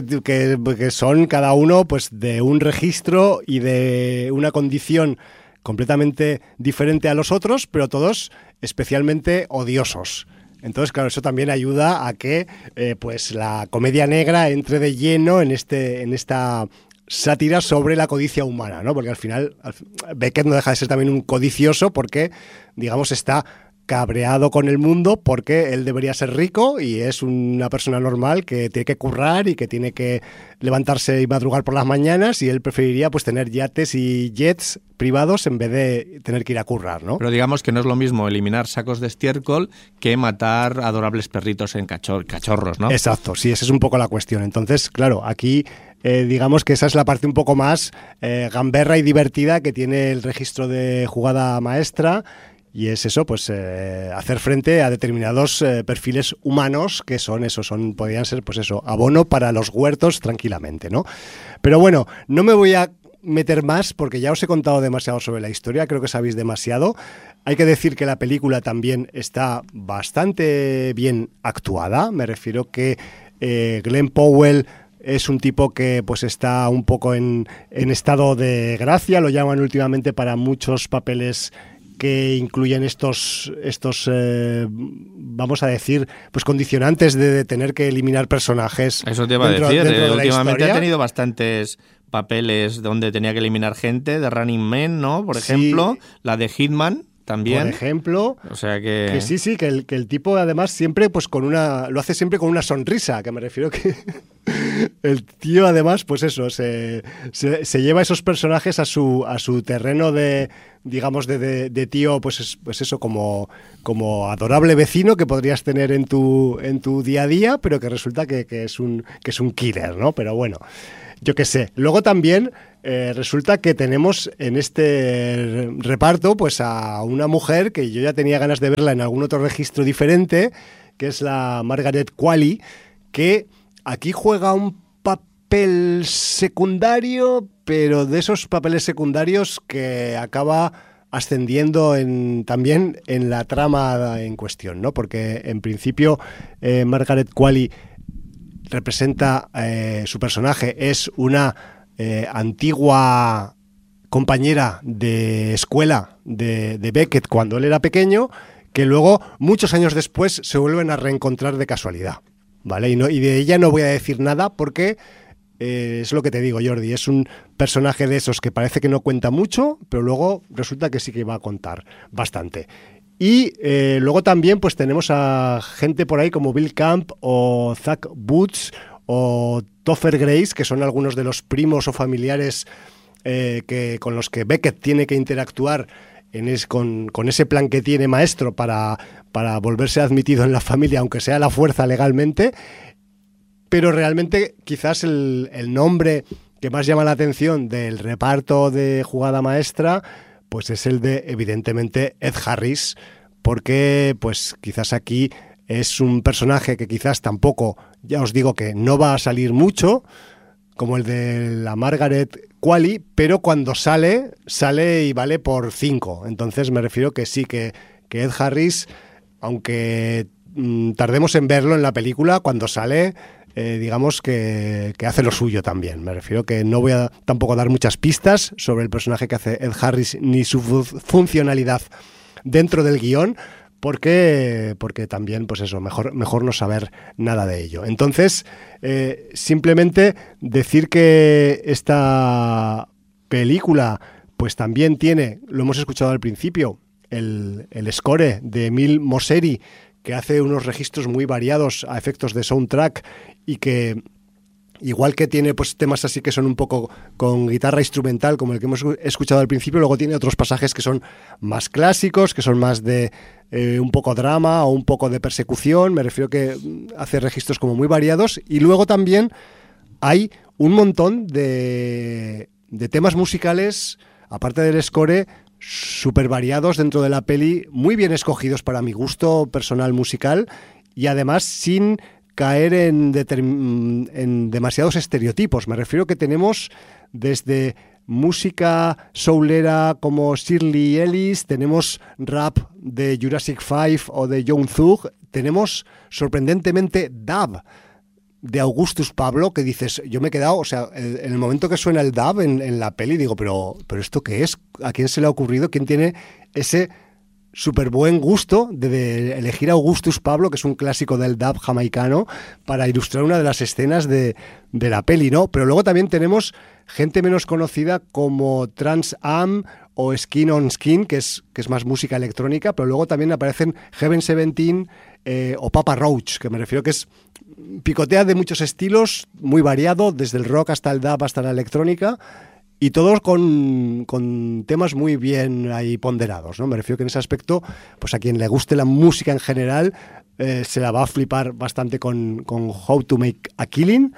B: son cada uno pues de un registro y de una condición completamente diferente a los otros, pero todos especialmente odiosos. Entonces, claro, eso también ayuda a que pues la comedia negra entre de lleno en esta sátira sobre la codicia humana, ¿no? Porque al final Beckett no deja de ser también un codicioso porque, digamos, está cabreado con el mundo porque él debería ser rico y es una persona normal que tiene que currar y que tiene que levantarse y madrugar por las mañanas y él preferiría pues tener yates y jets privados en vez de tener que ir a currar, ¿no?
A: Pero digamos que no es lo mismo eliminar sacos de estiércol que matar adorables perritos en cachorros, ¿no?
B: Exacto, sí, esa es un poco la cuestión. Entonces, claro, aquí digamos que esa es la parte un poco más gamberra y divertida que tiene el registro de Jugada Maestra. Y es eso, pues hacer frente a determinados perfiles humanos que podrían ser, pues eso, abono para los huertos tranquilamente, ¿no? Pero bueno, no me voy a meter más porque ya os he contado demasiado sobre la historia, creo que sabéis demasiado. Hay que decir que la película también está bastante bien actuada, me refiero que Glenn Powell es un tipo que pues está un poco en estado de gracia, lo llaman últimamente para muchos papeles que incluyen estos vamos a decir, pues condicionantes de tener que eliminar personajes.
A: Eso te iba a decir, últimamente ha tenido bastantes papeles donde tenía que eliminar gente, de Running Man, ¿no? Por ejemplo, sí. La de Hitman también.
B: Por ejemplo,
A: o sea que
B: sí, que el tipo además siempre pues lo hace siempre con una sonrisa, que me refiero que El tío, además, pues eso, se lleva esos personajes a su terreno de, digamos, de tío, pues eso, como adorable vecino que podrías tener en tu día a día, pero que resulta que es un killer, ¿no? Pero bueno, yo qué sé. Luego también resulta que tenemos en este reparto pues a una mujer que yo ya tenía ganas de verla en algún otro registro diferente, que es la Margaret Qualley, que aquí juega un papel secundario, pero de esos papeles secundarios que acaba ascendiendo también en la trama en cuestión, ¿no? Porque en principio Margaret Qualley representa, su personaje es una antigua compañera de escuela de Beckett cuando él era pequeño, que luego, muchos años después, se vuelven a reencontrar de casualidad. ¿Vale? Y de ella no voy a decir nada porque es lo que te digo, Jordi, es un personaje de esos que parece que no cuenta mucho, pero luego resulta que sí que va a contar bastante. Y luego también pues tenemos a gente por ahí como Bill Camp o Zach Boots o Topher Grace, que son algunos de los primos o familiares con los que Beckett tiene que interactuar con ese plan que tiene maestro para volverse admitido en la familia, aunque sea a la fuerza legalmente. Pero realmente quizás el nombre que más llama la atención del reparto de Jugada Maestra pues es el de, evidentemente, Ed Harris, porque pues quizás aquí es un personaje que quizás tampoco, ya os digo que no va a salir mucho, como el de la Margaret Qualley, pero cuando sale y vale por 5. Entonces me refiero que sí, que Ed Harris, aunque tardemos en verlo en la película, cuando sale, digamos que hace lo suyo también. Me refiero que no voy a tampoco dar muchas pistas sobre el personaje que hace Ed Harris ni su funcionalidad dentro del guión, porque también, pues eso, mejor no saber nada de ello. Entonces, simplemente decir que esta película pues también tiene, lo hemos escuchado al principio, el score de Emile Mosseri, que hace unos registros muy variados a efectos de soundtrack y que, igual que tiene pues temas así que son un poco con guitarra instrumental, como el que hemos escuchado al principio, luego tiene otros pasajes que son más clásicos, que son más de un poco drama o un poco de persecución. Me refiero que hace registros como muy variados. Y luego también hay un montón de temas musicales, aparte del score, súper variados dentro de la peli, muy bien escogidos para mi gusto personal musical, y además sin caer en demasiados estereotipos. Me refiero que tenemos desde música soulera como Shirley Ellis, tenemos rap de Jurassic 5 o de Young Thug, tenemos sorprendentemente dub de Augustus Pablo, que dices, yo me he quedado, o sea, en el momento que suena el dub en la peli, digo, pero ¿esto qué es? ¿A quién se le ha ocurrido? ¿Quién tiene ese súper buen gusto de elegir a Augustus Pablo, que es un clásico del dub jamaicano, para ilustrar una de las escenas de la peli, ¿no? Pero luego también tenemos gente menos conocida como Trans Am o Skin on Skin, que es más música electrónica, pero luego también aparecen Heaven 17 o Papa Roach, que me refiero que es picotea de muchos estilos, muy variado, desde el rock hasta el dub hasta la electrónica, y todos con temas muy bien ahí ponderados, ¿no? Me refiero que en ese aspecto, pues a quien le guste la música en general, se la va a flipar bastante con How to Make a Killing,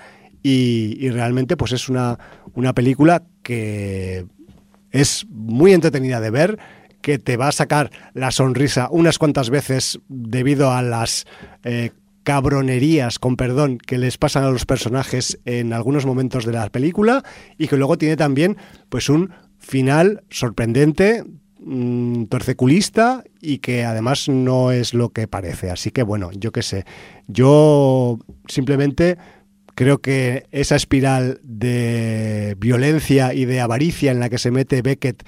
B: y realmente pues es una película que es muy entretenida de ver, que te va a sacar la sonrisa unas cuantas veces debido a las cabronerías, con perdón, que les pasan a los personajes en algunos momentos de la película, y que luego tiene también pues un final sorprendente, torceculista, y que además no es lo que parece. Así que bueno, yo qué sé, yo simplemente creo que esa espiral de violencia y de avaricia en la que se mete Beckett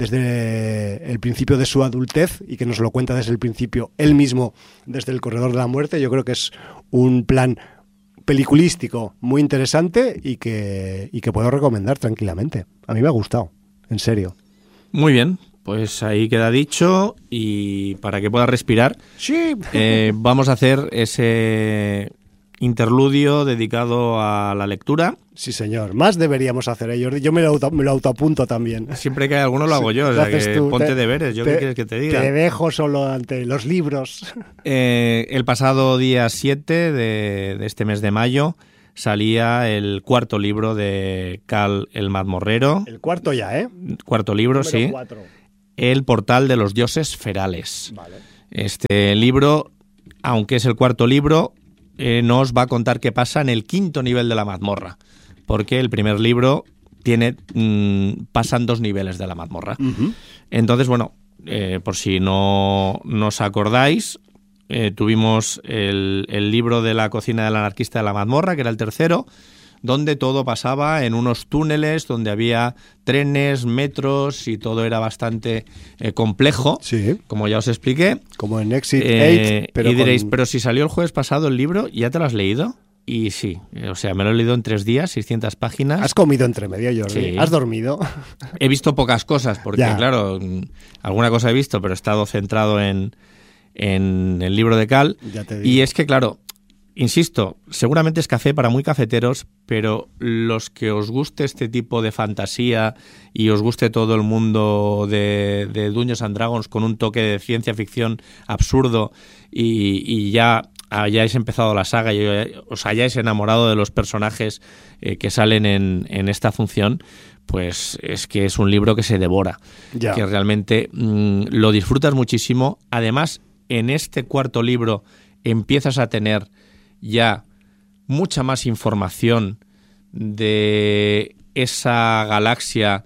B: desde el principio de su adultez, y que nos lo cuenta desde el principio él mismo, desde el corredor de la muerte, yo creo que es un plan peliculístico muy interesante y que puedo recomendar tranquilamente. A mí me ha gustado, en serio.
A: Muy bien, pues ahí queda dicho, y para que pueda respirar,
B: sí.
A: Vamos a hacer ese interludio dedicado a la lectura.
B: Sí, señor. Más deberíamos hacer ellos. Yo me lo autoapunto también.
A: Siempre que hay alguno lo hago yo. O sea, que ponte deberes. ¿Yo qué quieres que te diga?
B: Te dejo solo ante los libros.
A: El pasado día 7 de este mes de mayo salía el cuarto libro de Cal el Mazmorrero.
B: El cuarto ya, ¿eh?
A: Cuarto libro,
B: Número
A: sí.
B: 4.
A: El portal de los dioses ferales.
B: Vale.
A: Este libro, aunque es el cuarto libro, nos va a contar qué pasa en el quinto nivel de la mazmorra. Porque el primer libro pasan 2 niveles de la mazmorra.
B: Uh-huh.
A: Entonces, bueno, por si no os acordáis, tuvimos el libro de la cocina del anarquista de la mazmorra, que era el tercero, donde todo pasaba en unos túneles, donde había trenes, metros y todo era bastante complejo,
B: sí,
A: como ya os expliqué.
B: Como en Exit 8.
A: Pero y diréis, pero si salió el jueves pasado el libro, ¿ya te lo has leído? Y sí, o sea, me lo he leído en 3 días, 600 páginas.
B: ¿Has comido entre medio, Jordi?
A: Sí.
B: ¿Has dormido?
A: He visto pocas cosas, porque claro, alguna cosa he visto, pero he estado centrado en el libro de Cal.
B: Ya te digo.
A: Y es que, claro, insisto, seguramente es café para muy cafeteros, pero los que os guste este tipo de fantasía y os guste todo el mundo de Dungeons and Dragons con un toque de ciencia ficción absurdo y ya hayáis empezado la saga y os hayáis enamorado de los personajes que salen en esta función, pues es que es un libro que se devora, que realmente lo disfrutas muchísimo. Además, en este cuarto libro empiezas a tener ya mucha más información de esa galaxia,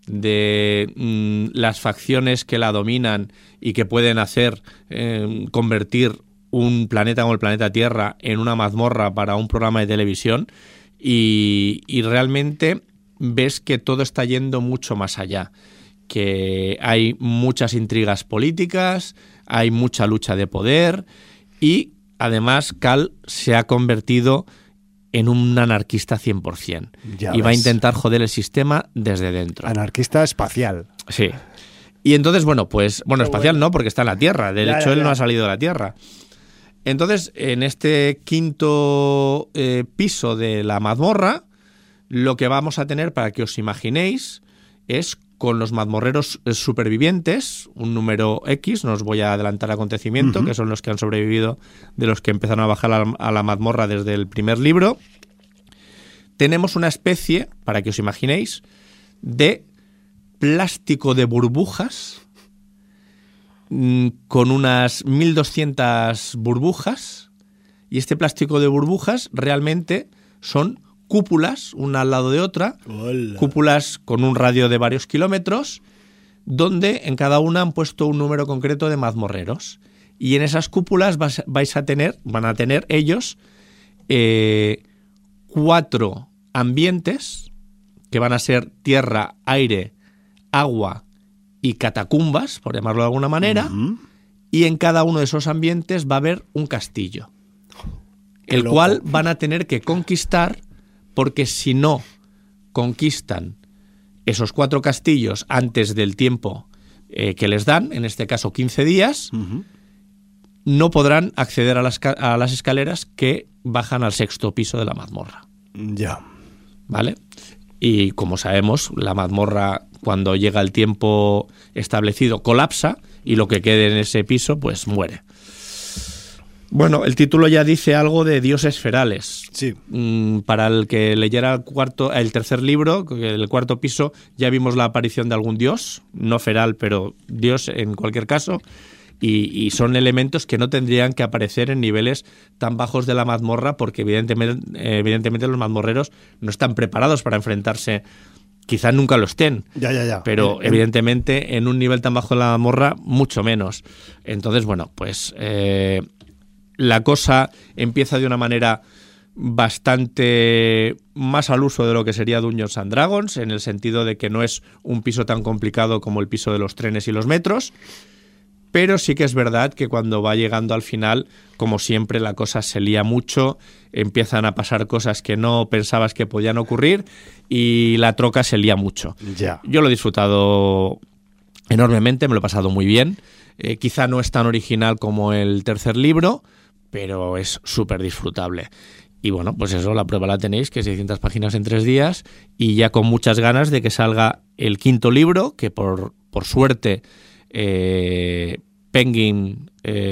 A: de las facciones que la dominan y que pueden hacer convertir un planeta como el planeta Tierra en una mazmorra para un programa de televisión y realmente ves que todo está yendo mucho más allá, que hay muchas intrigas políticas, hay mucha lucha de poder y además Cal se ha convertido en un anarquista 100%. Y va a intentar joder el sistema desde dentro.
B: Anarquista espacial.
A: Sí. Y entonces, espacial no, porque está en la Tierra. De hecho, él no ha salido de la Tierra. Entonces, en este quinto piso de la mazmorra, lo que vamos a tener, para que os imaginéis, es con los mazmorreros supervivientes, un número X, no os voy a adelantar acontecimiento, que son los que han sobrevivido de los que empezaron a bajar a la mazmorra desde el primer libro. Tenemos una especie, para que os imaginéis, de plástico de burbujas, con unas 1200 burbujas, y este plástico de burbujas realmente son cúpulas, una al lado de otra. Hola. Cúpulas con un radio de varios kilómetros, donde en cada una han puesto un número concreto de mazmorreros. Y en esas cúpulas van a tener ellos 4 ambientes, que van a ser tierra, aire, agua y catacumbas, por llamarlo de alguna manera, y en cada uno de esos ambientes va a haber un castillo, el cual van a tener que conquistar, porque si no conquistan esos 4 castillos antes del tiempo que les dan, en este caso 15 días, no podrán acceder a las escaleras que bajan al 6º piso de la mazmorra.
B: Ya.
A: ¿Vale? Y como sabemos, la mazmorra, cuando llega el tiempo establecido, colapsa y lo que quede en ese piso, pues muere. Bueno, el título ya dice algo de dioses ferales.
B: Sí.
A: Para el que leyera el tercer libro, el 4º piso, ya vimos la aparición de algún dios, no feral, pero dios en cualquier caso, y son elementos que no tendrían que aparecer en niveles tan bajos de la mazmorra, porque evidentemente los mazmorreros no están preparados para enfrentarse. Quizás nunca lo estén, pero evidentemente en un nivel tan bajo de la mazmorra, mucho menos. Entonces, bueno, pues la cosa empieza de una manera bastante más al uso de lo que sería Dungeons and Dragons, en el sentido de que no es un piso tan complicado como el piso de los trenes y los metros, pero sí que es verdad que cuando va llegando al final, como siempre, la cosa se lía mucho, empiezan a pasar cosas que no pensabas que podían ocurrir y la troca se lía mucho.
B: Ya.
A: Yo lo he disfrutado enormemente, me lo he pasado muy bien. Quizá no es tan original como el tercer libro, pero es súper disfrutable. Y bueno, pues eso, la prueba la tenéis, que es 600 páginas en 3 días, y ya con muchas ganas de que salga el 5º libro, que por suerte Penguin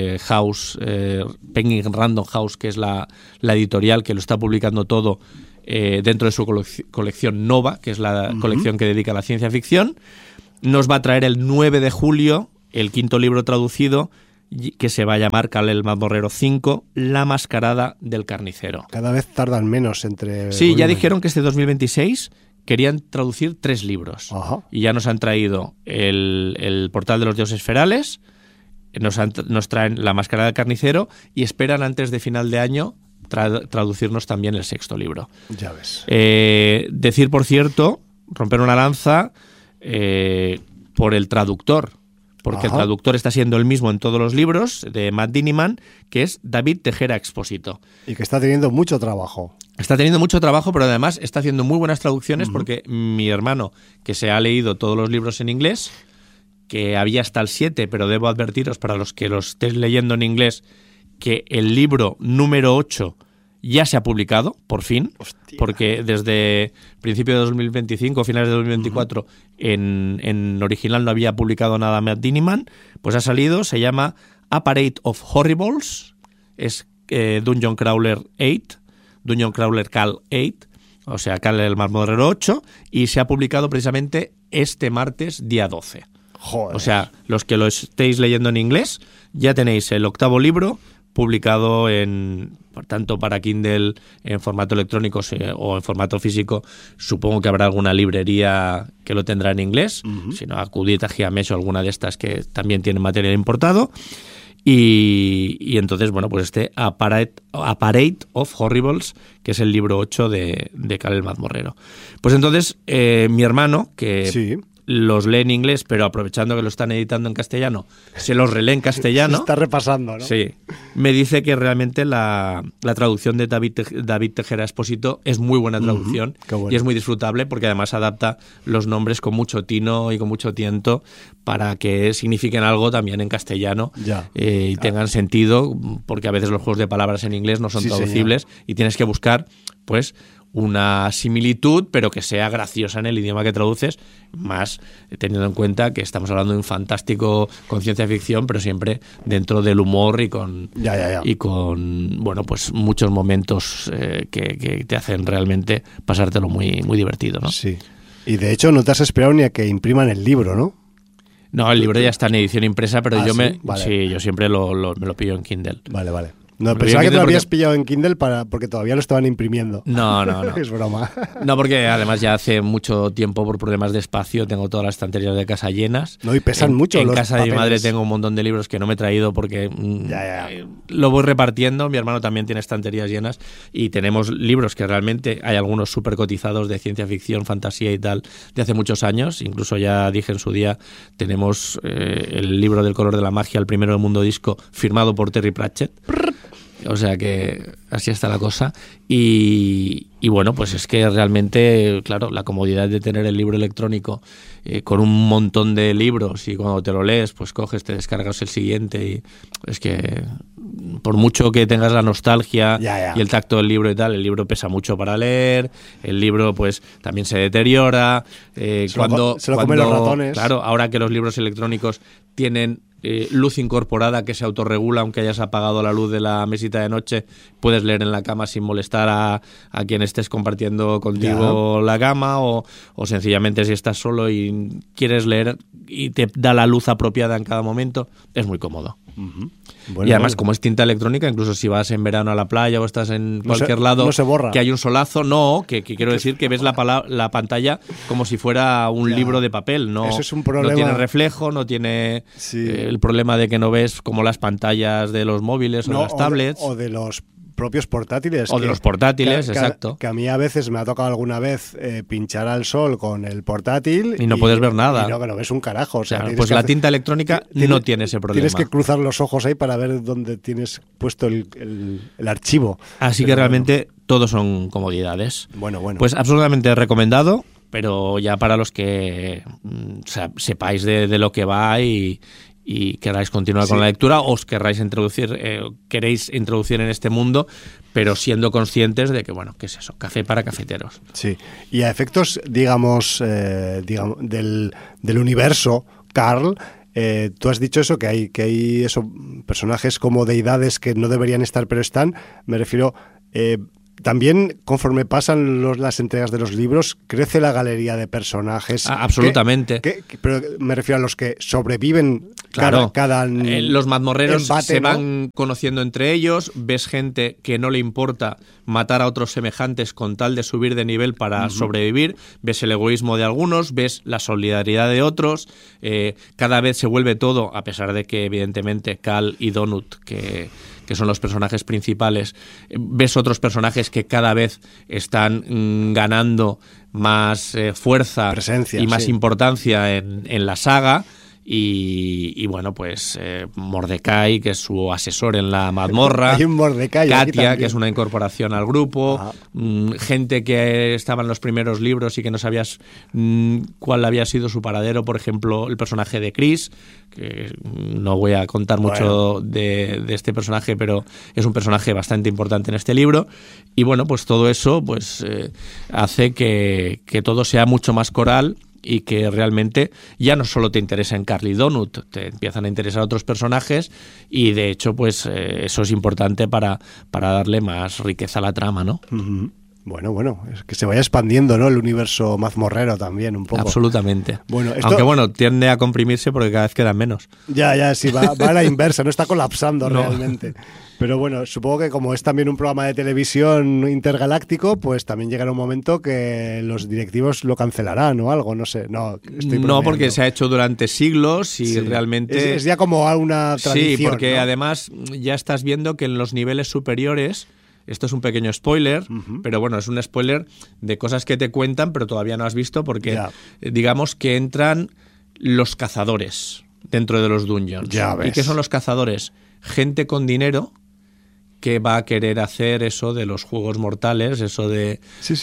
A: Random House, que es la editorial que lo está publicando todo dentro de su colección Nova, que es la colección que dedica a la ciencia ficción, nos va a traer el 9 de julio el 5º libro traducido, que se va a llamar Cal el Mazmorrero 5, La mascarada del carnicero.
B: Cada vez tardan menos entre...
A: Sí, ya dijeron que este 2026 querían traducir 3 libros.
B: Ajá.
A: Y ya nos han traído el Portal de los Dioses Ferales, nos traen La mascarada del carnicero y esperan antes de final de año traducirnos también el 6º libro.
B: Ya ves.
A: Decir, por cierto, romper una lanza por el traductor, porque el traductor está siendo el mismo en todos los libros de Matt Diniman, que es David Tejera Expósito.
B: Y que está teniendo mucho trabajo.
A: Está teniendo mucho trabajo, pero además está haciendo muy buenas traducciones, porque mi hermano, que se ha leído todos los libros en inglés, que había hasta el 7, pero debo advertiros para los que los estéis leyendo en inglés, que el libro número 8 ya se ha publicado, por fin. Hostia. Porque desde principios de 2025, finales de 2024, en original no había publicado nada Matt Diniman, pues ha salido, se llama A Parade of Horribles, es Dungeon Crawler 8, Dungeon Crawler Cal 8, o sea, Cal el Mazmorrero 8, y se ha publicado precisamente este martes, día 12.
B: Joder.
A: O sea, los que lo estéis leyendo en inglés, ya tenéis el 8º libro publicado tanto para Kindle en formato electrónico o en formato físico. Supongo que habrá alguna librería que lo tendrá en inglés, si no, acudid a Giamesh o alguna de estas que también tienen material importado. Y entonces, bueno, pues A Parade of Horribles, que es el libro 8 de Cal el Mazmorrero. Pues entonces, mi hermano, que... Sí. Los lee en inglés, pero aprovechando que lo están editando en castellano, se los relee en castellano.
B: Se está repasando, ¿no?
A: Sí. Me dice que realmente la traducción de David Tejera Expósito es muy buena traducción, bueno. Y es muy disfrutable porque además adapta los nombres con mucho tino y con mucho tiento para que signifiquen algo también en castellano y tengan sentido, porque a veces los juegos de palabras en inglés no son traducibles y tienes que buscar, pues, una similitud, pero que sea graciosa en el idioma que traduces, más teniendo en cuenta que estamos hablando de un fantástico con ciencia ficción, pero siempre dentro del humor y con bueno, pues muchos momentos que te hacen realmente pasártelo muy, muy divertido, ¿no?
B: Sí. Y de hecho no te has esperado ni a que impriman el libro, ¿no?
A: No, el libro ya está en edición impresa, pero yo siempre me lo pillo en Kindle.
B: Vale. No, pensaba que te lo habías pillado en Kindle porque todavía lo estaban imprimiendo.
A: No.
B: Es broma.
A: No, porque además ya hace mucho tiempo, por problemas de espacio, tengo todas las estanterías de casa llenas.
B: No, y pesan mucho
A: en
B: los
A: casa
B: papeles.
A: De mi madre tengo un montón de libros que no me he traído porque lo voy repartiendo. Mi hermano también tiene estanterías llenas y tenemos libros que realmente hay algunos súper cotizados de ciencia ficción, fantasía y tal, de hace muchos años. Incluso ya dije en su día, tenemos el libro del color de la magia, el primero del mundo disco, firmado por Terry Pratchett. O sea que así está la cosa. Y bueno, pues es que realmente, claro, la comodidad de tener el libro electrónico con un montón de libros y cuando te lo lees, pues coges, te descargas el siguiente y es que por mucho que tengas la nostalgia y el tacto del libro y tal, el libro pesa mucho para leer, el libro pues también se deteriora. Se lo comen los ratones. Claro, ahora que los libros electrónicos tienen luz incorporada que se autorregula, aunque hayas apagado la luz de la mesita de noche, puedes leer en la cama sin molestar a quien estés compartiendo contigo la cama o sencillamente si estás solo y quieres leer y te da la luz apropiada en cada momento, es muy cómodo. Bueno, y además, como es tinta electrónica, incluso si vas en verano a la playa o estás en cualquier lado,
B: no se borra.
A: Que hay un solazo, que quiero decir que ves la pantalla como si fuera un libro de papel. No,
B: eso es un problema.
A: No tiene reflejo, no tiene el problema de que no ves como las pantallas de los móviles o de las tablets.
B: O de los propios portátiles.
A: O de los portátiles, exacto.
B: Que a mí a veces me ha tocado alguna vez pinchar al sol con el portátil
A: y no puedes ver nada.
B: Y no ves un carajo. O sea,
A: pues la tinta electrónica no tiene ese problema.
B: Tienes que cruzar los ojos ahí para ver dónde tienes puesto el archivo.
A: Así que realmente todos son comodidades.
B: Bueno.
A: Pues absolutamente recomendado, pero ya para los que sepáis de lo que va y y queráis continuar con la lectura, o os queréis introducir en este mundo, pero siendo conscientes de que, bueno, ¿qué es eso? Café para cafeteros.
B: Sí, y a efectos, digamos del universo, Carl, tú has dicho eso, que hay eso, personajes como deidades que no deberían estar, pero están. Me refiero... también, conforme pasan las entregas de los libros, crece la galería de personajes.
A: Absolutamente.
B: Pero me refiero a los que sobreviven.
A: Claro,
B: cada
A: los mazmorreros
B: embate,
A: se
B: ¿no?
A: van conociendo entre ellos, ves gente que no le importa matar a otros semejantes con tal de subir de nivel para sobrevivir, ves el egoísmo de algunos, ves la solidaridad de otros, cada vez se vuelve todo, a pesar de que evidentemente Cal y Donut, que son los personajes principales, ves otros personajes que cada vez están ganando más fuerza,
B: presencia,
A: y más
B: sí,
A: importancia en la saga. Y bueno, pues Mordecai, que es su asesor en la mazmorra.
B: Hay un Mordecai.
A: Katia, que es una incorporación al grupo. Gente que estaba en los primeros libros y que no sabías cuál había sido su paradero. Por ejemplo, el personaje de Chris, que no voy a contar mucho de este personaje, pero es un personaje bastante importante en este libro. Y bueno, pues todo eso pues hace que todo sea mucho más coral, y que realmente ya no solo te interesa en Carl y Donut, te empiezan a interesar otros personajes, y de hecho pues eso es importante para darle más riqueza a la trama, ¿no?
B: Bueno, es que se vaya expandiendo, ¿no? El universo mazmorrero también, un poco.
A: Absolutamente.
B: Bueno,
A: aunque bueno, tiende a comprimirse porque cada vez quedan menos.
B: Ya, sí, va a la inversa, no está colapsando realmente. Pero bueno, supongo que como es también un programa de televisión intergaláctico, pues también llegará un momento que los directivos lo cancelarán o algo, no sé. No,
A: porque se ha hecho durante siglos y realmente...
B: Es ya como una tradición.
A: Sí, porque
B: ¿no?
A: además ya estás viendo que en los niveles superiores... Esto es un pequeño spoiler, pero bueno, es un spoiler de cosas que te cuentan, pero todavía no has visto, porque digamos que entran los cazadores dentro de los dungeons.
B: Ya ves.
A: ¿Y qué son los cazadores? Gente con dinero que va a querer hacer eso de los juegos mortales, eso de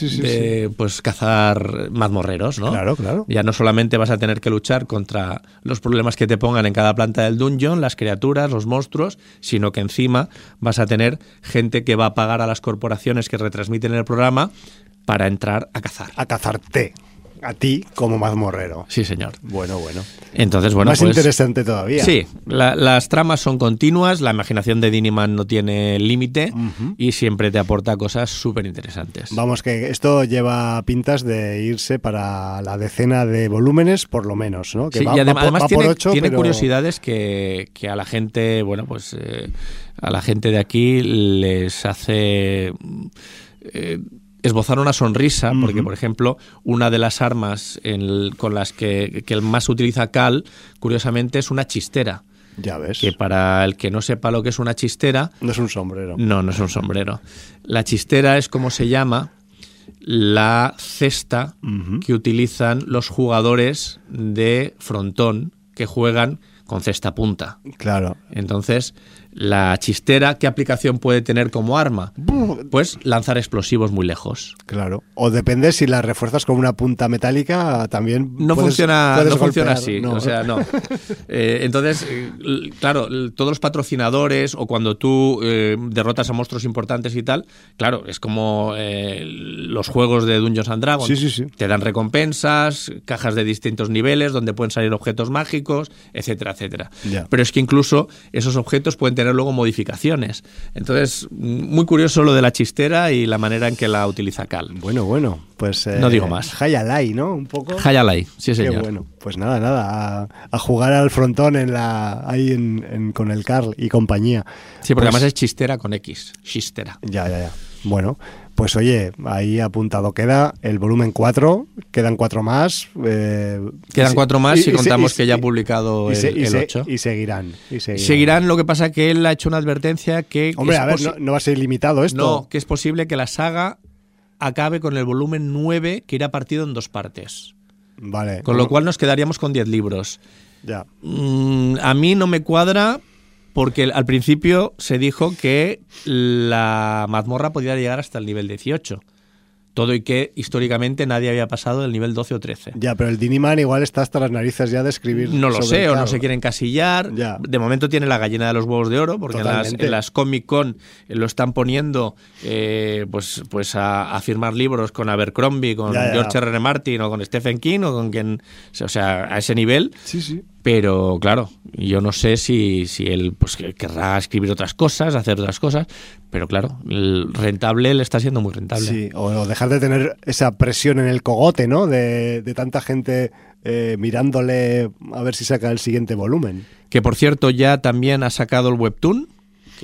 A: pues cazar mazmorreros, ¿no?
B: Claro.
A: Ya no solamente vas a tener que luchar contra los problemas que te pongan en cada planta del dungeon, las criaturas, los monstruos, sino que encima vas a tener gente que va a pagar a las corporaciones que retransmiten el programa para entrar a cazar.
B: A cazarte. A ti como mazmorrero.
A: Sí, señor.
B: Bueno.
A: Entonces, bueno,
B: más
A: pues,
B: interesante todavía.
A: Sí, las tramas son continuas, la imaginación de Diniman no tiene límite y siempre te aporta cosas súper interesantes.
B: Vamos, que esto lleva pintas de irse para la decena de volúmenes, por lo menos, ¿no? Que
A: sí,
B: va,
A: y además
B: va
A: tiene,
B: por 8,
A: tiene
B: pero...
A: curiosidades que a la gente, bueno, pues a la gente de aquí les hace... esbozar una sonrisa, porque por ejemplo una de las armas con las que el más utiliza Cal, curiosamente, es una chistera.
B: Ya ves.
A: Que para el que no sepa lo que es una chistera...
B: No es un sombrero.
A: No es un sombrero. La chistera es como se llama la cesta que utilizan los jugadores de frontón que juegan con cesta punta.
B: Claro.
A: Entonces, la chistera, ¿qué aplicación puede tener como arma? Pues lanzar explosivos muy lejos.
B: Claro. O depende, si la refuerzas con una punta metálica, también
A: no funciona así.
B: No.
A: O sea, no. Entonces, claro, todos los patrocinadores o cuando tú derrotas a monstruos importantes y tal, claro, es como los juegos de Dungeons and Dragons.
B: Sí.
A: Te dan recompensas, cajas de distintos niveles donde pueden salir objetos mágicos, etcétera, etcétera.
B: Ya.
A: Pero es que incluso esos objetos pueden tener luego modificaciones. Entonces, muy curioso lo de la chistera y la manera en que la utiliza Cal.
B: Bueno, pues...
A: no digo más.
B: Hayalai, ¿no? Un poco...
A: Hayalai, sí, señor.
B: Qué bueno. Pues nada, a jugar al frontón con el Carl y compañía.
A: Sí, porque
B: pues,
A: además es chistera con X. Chistera.
B: Ya. Bueno, pues oye, ahí apuntado queda el volumen 4, quedan 4 más.
A: Quedan 4 más si contamos que ya ha publicado el 8.
B: Y seguirán.
A: Seguirán, lo que pasa que él ha hecho una advertencia que...
B: Hombre, a ver, no va a ser ilimitado esto.
A: No, que es posible que la saga acabe con el volumen 9, que irá partido en 2 partes.
B: Vale.
A: Con lo cual nos quedaríamos con 10 libros.
B: Ya.
A: A mí no me cuadra, porque al principio se dijo que la mazmorra podía llegar hasta el nivel 18. Todo y que históricamente nadie había pasado del nivel 12 o 13.
B: Ya, pero el Diniman igual está hasta las narices ya de escribir.
A: No lo sé, o no se quiere encasillar.
B: Ya.
A: De momento tiene la gallina de los huevos de oro, porque en las Comic Con lo están poniendo pues a firmar libros con Abercrombie, con George R.R. Martin o con Stephen King o con quien, o sea, a ese nivel.
B: Sí, sí.
A: Pero claro, yo no sé si él pues querrá escribir otras cosas, hacer otras cosas, pero claro, el rentable le está siendo muy rentable.
B: Sí, o dejar de tener esa presión en el cogote, ¿no? De tanta gente mirándole a ver si saca el siguiente volumen.
A: Que por cierto ya también ha sacado el webtoon.